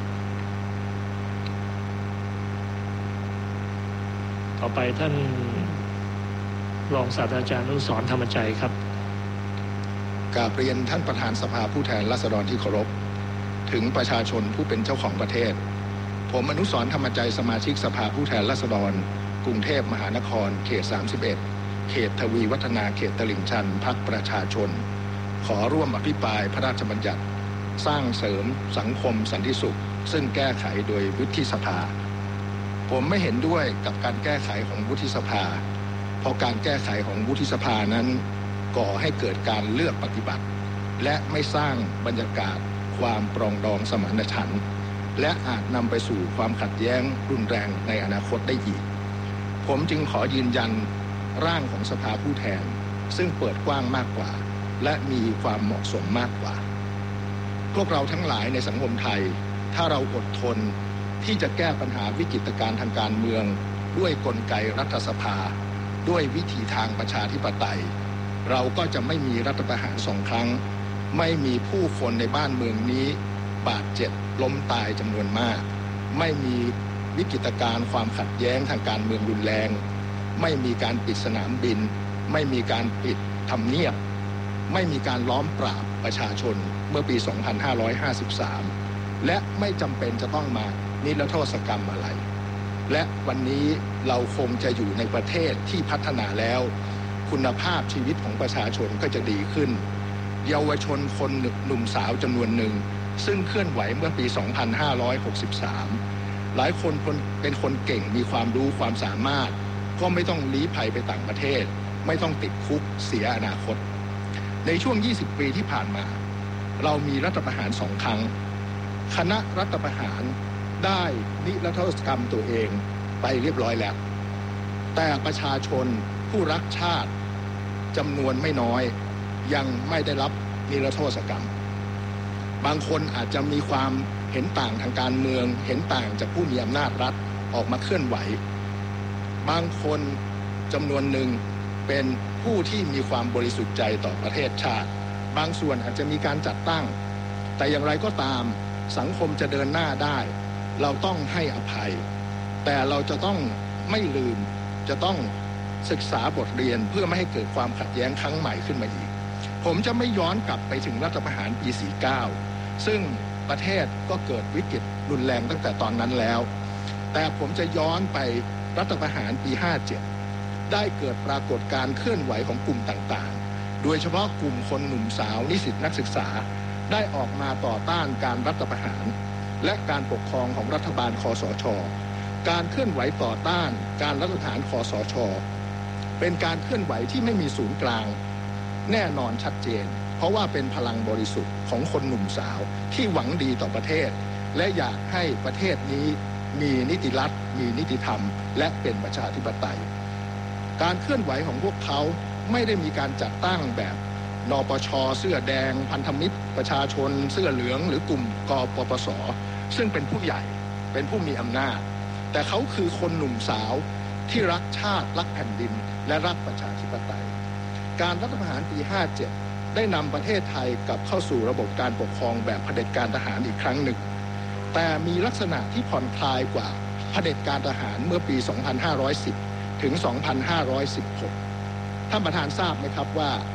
ต่อไปท่านรองศาสตราจารย์อนุสรณ์ธรรมใจครับกราบเรียนท่านประธานสภาผู้แทนราษฎรที่เคารพถึงประชาชนผู้เป็นเจ้าของประเทศผมอนุสรณ์ธรรมใจสมาชิกสภาผู้แทนราษฎรกรุงเทพมหานครเขตสามสิบเอ็ดเขตทวีวัฒนาเขตตลิ่งชันพรรคประชาชนขอร่วมอภิปรายพระราชบัญญัติสร้างเสริมสังคมสันติสุขซึ่งแก้ไขโดยวุฒิสภาผมไม่เห็นด้วยกับการแก้ไขของวุฒิสภาเพราะการแก้ไขของวุฒิสภานั้นก่อให้เกิดการเลือกปฏิบัติและไม่สร้างบรรยากาศความปรองดองสมานฉันท์และอาจนำไปสู่ความขัดแย้งรุนแรงในอนาคตได้อีกผมจึงขอยืนยันร่างของสภาผู้แทนซึ่งเปิดกว้างมากกว่าและมีความเหมาะสมมากกว่าพวกเราทั้งหลายในสังคมไทยถ้าเราอดทนที่จะแก้ปัญหาวิกฤตการณ์ทางการเมืองด้วยกลไกรัฐสภาด้วยวิถีทางประชาธิปไตยเราก็จะไม่มีรัฐประหารสองครั้งไม่มีผู้คนในบ้านเมืองนี้บาดเจ็บล้มตายจำนวนมากไม่มีวิกฤตการณ์ความขัดแย้งทางการเมืองรุนแรงไม่มีการปิดสนามบินไม่มีการปิดทำเนียบไม่มีการล้อมปราบประชาชนเมื่อปี สองพันห้าร้อยห้าสิบสาม และไม่จำเป็นจะต้องมานิรโทษกรรมอะไรและวันนี้เราคงจะอยู่ในประเทศที่พัฒนาแล้วคุณภาพชีวิตของประชาชนก็จะดีขึ้นเยาวชนคนหนุ่มสาวจำนวนหนึ่งซึ่งเคลื่อนไหวเมื่อปี สองพันห้าร้อยหกสิบสาม หลายคนเป็นคนเก่งมีความรู้ความสามารถก็ไม่ต้องลี้ภัยไปต่างประเทศไม่ต้องติดคุกเสียอนาคตในช่วงยี่สิบปีที่ผ่านมาเรามีรัฐประหารสองครั้งคณะรัฐประหารได้นิรโทษกรรมตัวเองไปเรียบร้อยแล้วแต่ประชาชนผู้รักชาติจำนวนไม่น้อยยังไม่ได้รับนิรโทษกรรมบางคนอาจจะมีความเห็นต่างทางการเมืองเห็นต่างจากผู้มีอำนาจรัฐออกมาเคลื่อนไหวบางคนจำนวนหนึ่งเป็นผู้ที่มีความบริสุทธิ์ใจต่อประเทศชาติบางส่วนอาจจะมีการจัดตั้งแต่อย่างไรก็ตามสังคมจะเดินหน้าได้เราต้องให้อภัยแต่เราจะต้องไม่ลืมจะต้องศึกษาบทเรียนเพื่อไม่ให้เกิดความขัดแย้งครั้งใหม่ขึ้นมาอีกผมจะไม่ย้อนกลับไปถึงรัฐประหารปี สี่สิบเก้า ซึ่งประเทศก็เกิดวิกฤตรุนแรงตั้งแต่ตอนนั้นแล้วแต่ผมจะย้อนไปรัฐประหารปี ห้าเจ็ด ได้เกิดปรากฏการณ์เคลื่อนไหวของกลุ่มต่างๆโดยเฉพาะกลุ่มคนหนุ่มสาวนิสิตนักศึกษาได้ออกมาต่อต้านการรัฐประหารและการปกครองของรัฐบาลคสช.การเคลื่อนไหวต่อต้านการรัฐประหารคสช.เป็นการเคลื่อนไหวที่ไม่มีศูนย์กลางแน่นอนชัดเจนเพราะว่าเป็นพลังบริสุทธิ์ของคนหนุ่มสาวที่หวังดีต่อประเทศและอยากให้ประเทศนี้มีนิติรัฐมีนิติธรรมและเป็นประชาธิปไตยการเคลื่อนไหวของพวกเขาไม่ได้มีการจัดตั้งแบบนปช.เสื้อแดงพันธมิตรประชาชนเสื้อเหลืองหรือกลุ่มกปปส.ซึ่งเป็นผู้ใหญ่เป็นผู้มีอำนาจแต่เขาคือคนหนุ่มสาวที่รักชาติรักแผ่นดินและรักประชาธิปไตยการรัฐประหารปี ห้าเจ็ด ได้นำประเทศไทยกลับเข้าสู่ระบบการปกครองแบบเผด็จการทหารอีกครั้งหนึ่งแต่มีลักษณะที่ผ่อนคลายกว่าเผด็จการทหารเมื่อปี สองพันห้าร้อยสิบ ถึง สองพันห้าร้อยสิบหก ท่านประธานทราบไหมครับว่า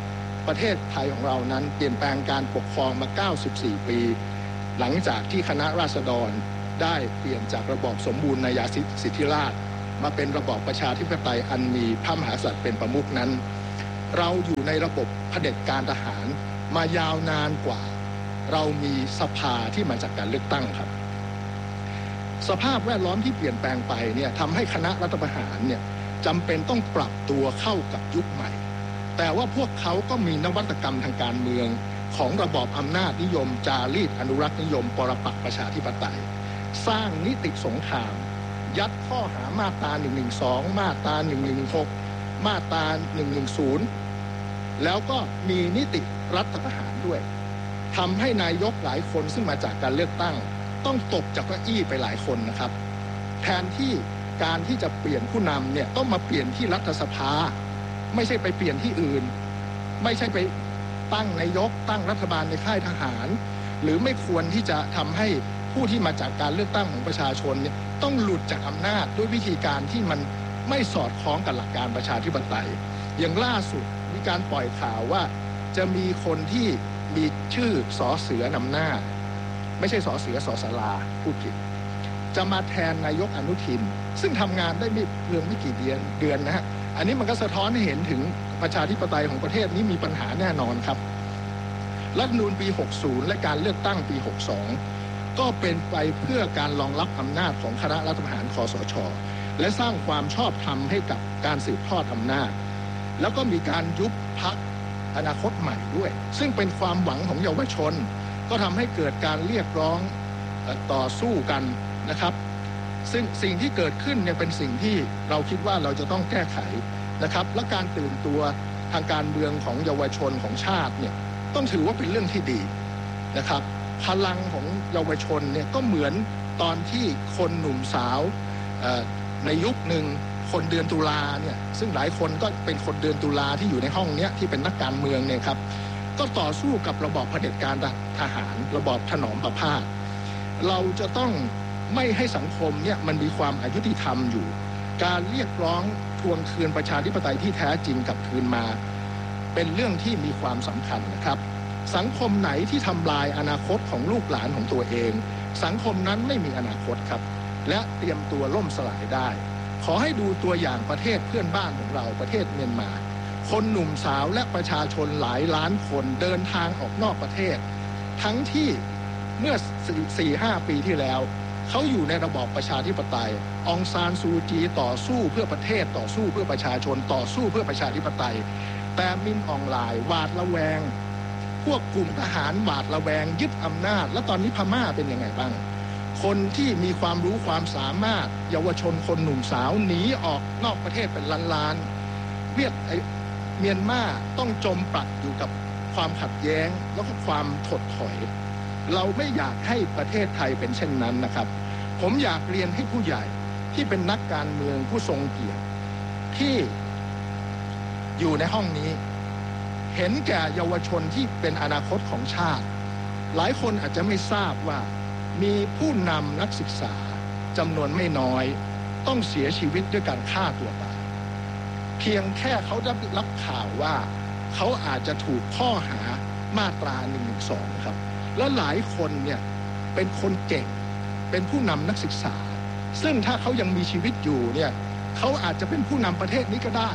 ประเทศไทยของเรานั้นเปลี่ยนแปลงการปกครองมาเก้าสิบสี่ปีหลังจากที่คณะราษฎรได้เปลี่ยนจากระบอบสมบูรณาญาสิทธิราชย์มาเป็นระบอบประชาธิปไตยอันมีพระมหากษัตริย์เป็นประมุขนั้นเราอยู่ในระบบเผด็จการทหารมายาวนานกว่าเรามีสภาที่มาจากการเลือกตั้งครับสภาพแวดล้อมที่เปลี่ยนแปลงไปเนี่ยทำให้คณะรัฐประหารเนี่ยจำเป็นต้องปรับตัวเข้ากับยุคใหม่แต่ว่าพวกเขาก็มีนวัตกรรมทางการเมืองของระบอบอำนาจนิยมจารีตอนุรักษ์นิยมปรปักษ์ประชาธิปไตยสร้างนิติสงครามยัดข้อหามาตราหนึ่งหนึ่งสองมาตราหนึ่งหนึ่งหกมาตราหนึ่งหนึ่งศูนย์แล้วก็มีนิติรัฐประหารด้วยทำให้นายกหลายคนซึ่งมาจากการเลือกตั้งต้องตกจากเก้าอี้ไปหลายคนนะครับแทนที่การที่จะเปลี่ยนผู้นำเนี่ยต้องมาเปลี่ยนที่รัฐสภาไม่ใช่ไปเปลี่ยนที่อื่นไม่ใช่ไปตั้งนายกตั้งรัฐบาลในค่ายทหารหรือไม่ควรที่จะทำให้ผู้ที่มาจากการเลือกตั้งของประชาชนเนี่ยต้องหลุดจากอำนาจด้วยวิธีการที่มันไม่สอดคล้องกับหลักการประชาธิปไตยอย่างล่าสุดมีการปล่อยข่าวว่าจะมีคนที่มีชื่อสอเสือนำหน้าไม่ใช่สอเสือสอสาราพูดผิดจะมาแทนนายกอนุทินซึ่งทำงานได้ไม่เพียงไม่กี่เดือนเดือนนะฮะอันนี้มันก็สะท้อนให้เห็นถึงประชาธิปไตยของประเทศนี้มีปัญหาแน่นอนครับรัฐธรรมนูญปีหกสิบและการเลือกตั้งปีหกสิบสองก็เป็นไปเพื่อการรองรับอำนาจของคณะรัฐประหารคสช.และสร้างความชอบธรรมให้กับการสืบทอดอำนาจแล้วก็มีการยุบพรรคอนาคตใหม่ด้วยซึ่งเป็นความหวังของเยาวชนก็ทำให้เกิดการเรียกร้องต่อสู้กันนะครับซึ่งสิ่งที่เกิดขึ้นเนี่ยเป็นสิ่งที่เราคิดว่าเราจะต้องแก้ไขนะครับและการตื่นตัวทางการเมืองของเยาวชนของชาติเนี่ยต้องถือว่าเป็นเรื่องที่ดีนะครับพลังของเยาวชนเนี่ยก็เหมือนตอนที่คนหนุ่มสาวในยุคหนึ่งคนเดือนตุลาเนี่ยซึ่งหลายคนก็เป็นคนเดือนตุลาที่อยู่ในห้องนี้ที่เป็นนักการเมืองเนี่ยครับก็ต่อสู้กับระบอบเผด็จการทหารระบอบถนอมประพาสเราจะต้องไม่ให้สังคมเนี่ยมันมีความอายุติธรรมอยู่การเรียกร้องทวงคืนประชาธิปไตยที่แท้จริงกลับคืนมาเป็นเรื่องที่มีความสำคัญนะครับสังคมไหนที่ทำลายอนาคตของลูกหลานของตัวเองสังคมนั้นไม่มีอนาคตครับและเตรียมตัวล่มสลายได้ขอให้ดูตัวอย่างประเทศเพื่อนบ้านของเราประเทศเมียนมาคนหนุ่มสาวและประชาชนหลายล้านคนเดินทางออกนอกประเทศทั้งที่เมื่อ สี่ห้า ปีที่แล้วเขาอยู่ในระบอบประชาธิปไตยองซานซูจีต่อสู้เพื่อประเทศต่อสู้เพื่อประชาชนต่อสู้เพื่อประชาธิปไตยแต่มินออนไลน์หวาดระแวงพวกกลุ่มทหารหวาดระแวงยึดอำนาจและตอนนี้พม่าเป็นยังไงบ้างคนที่มีความรู้ความสามารถเยาวชนคนหนุ่มสาวหนีออกนอกประเทศเป็นล้านๆเวียดเมียนมาต้องจมปลักอยู่กับความขัดแย้งแล้วก็ความถดถอยเราไม่อยากให้ประเทศไทยเป็นเช่นนั้นนะครับผมอยากเรียนให้ผู้ใหญ่ที่เป็นนักการเมืองผู้ทรงเกียรติที่อยู่ในห้องนี้เห็นแก่เยาวชนที่เป็นอนาคตของชาติหลายคนอาจจะไม่ทราบว่ามีผู้นำนักศึกษาจำนวนไม่น้อยต้องเสียชีวิตด้วยการฆ่าตัวตายเพียงแค่เขาได้รับข่าวว่าเขาอาจจะถูกข้อหามาตราหนึ่งหนึ่งสองครับและหลายคนเนี่ยเป็นคนเก่งเป็นผู้นำนักศึกษาซึ่งถ้าเขายังมีชีวิตอยู่เนี่ยเขาอาจจะเป็นผู้นำประเทศนี้ก็ได้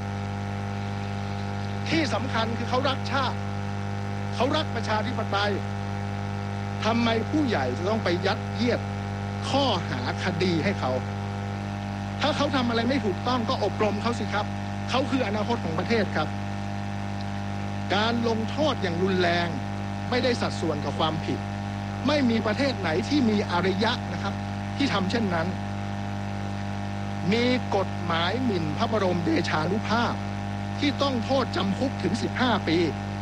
ที่สำคัญคือเขารักชาติเขารักประชาธิปไตยทำไมผู้ใหญ่จะต้องไปยัดเยียดข้อหาคดีให้เขาถ้าเขาทำอะไรไม่ถูกต้องก็อบรมเขาสิครับเขาคืออนาคตของประเทศครับการลงโทษอย่างรุนแรงไม่ได้สัดส่วนกับความผิดไม่มีประเทศไหนที่มีอารยะนะครับที่ทำเช่นนั้นมีกฎหมายหมิ่นพระบรมเดชานุภาพที่ต้องโทษจำคุกถึงสิบห้าปี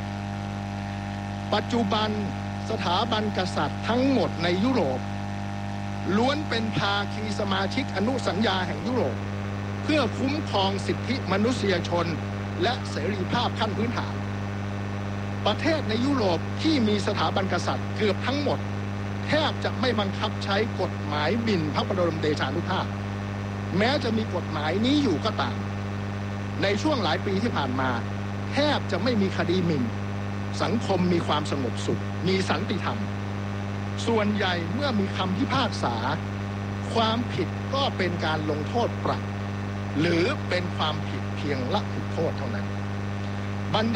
ปัจจุบันสถาบันกษัตริย์ทั้งหมดในยุโรปล้วนเป็นภาคีสมาชิกอนุสัญญาแห่งยุโรปเพื่อคุ้มครองสิทธิมนุษยชนและเสรีภาพขั้นพื้นฐานประเทศในยุโรปที่มีสถาบันกษัตริย์เกือบทั้งหมดแทบจะไม่บังคับใช้กฎหมายหมิ่นพระบรมเดชานุภาพแม้จะมีกฎหมายนี้อยู่ก็ตามในช่วงหลายปีที่ผ่านมาแทบจะไม่มีคดีหมิ่นสังคมมีความสงบสุขมีสันติธรรมส่วนใหญ่เมื่อมีคำพิพากษาความผิดก็เป็นการลงโทษปรับหรือเป็นความผิดเพียงละหุโทษเท่านั้นบรรดา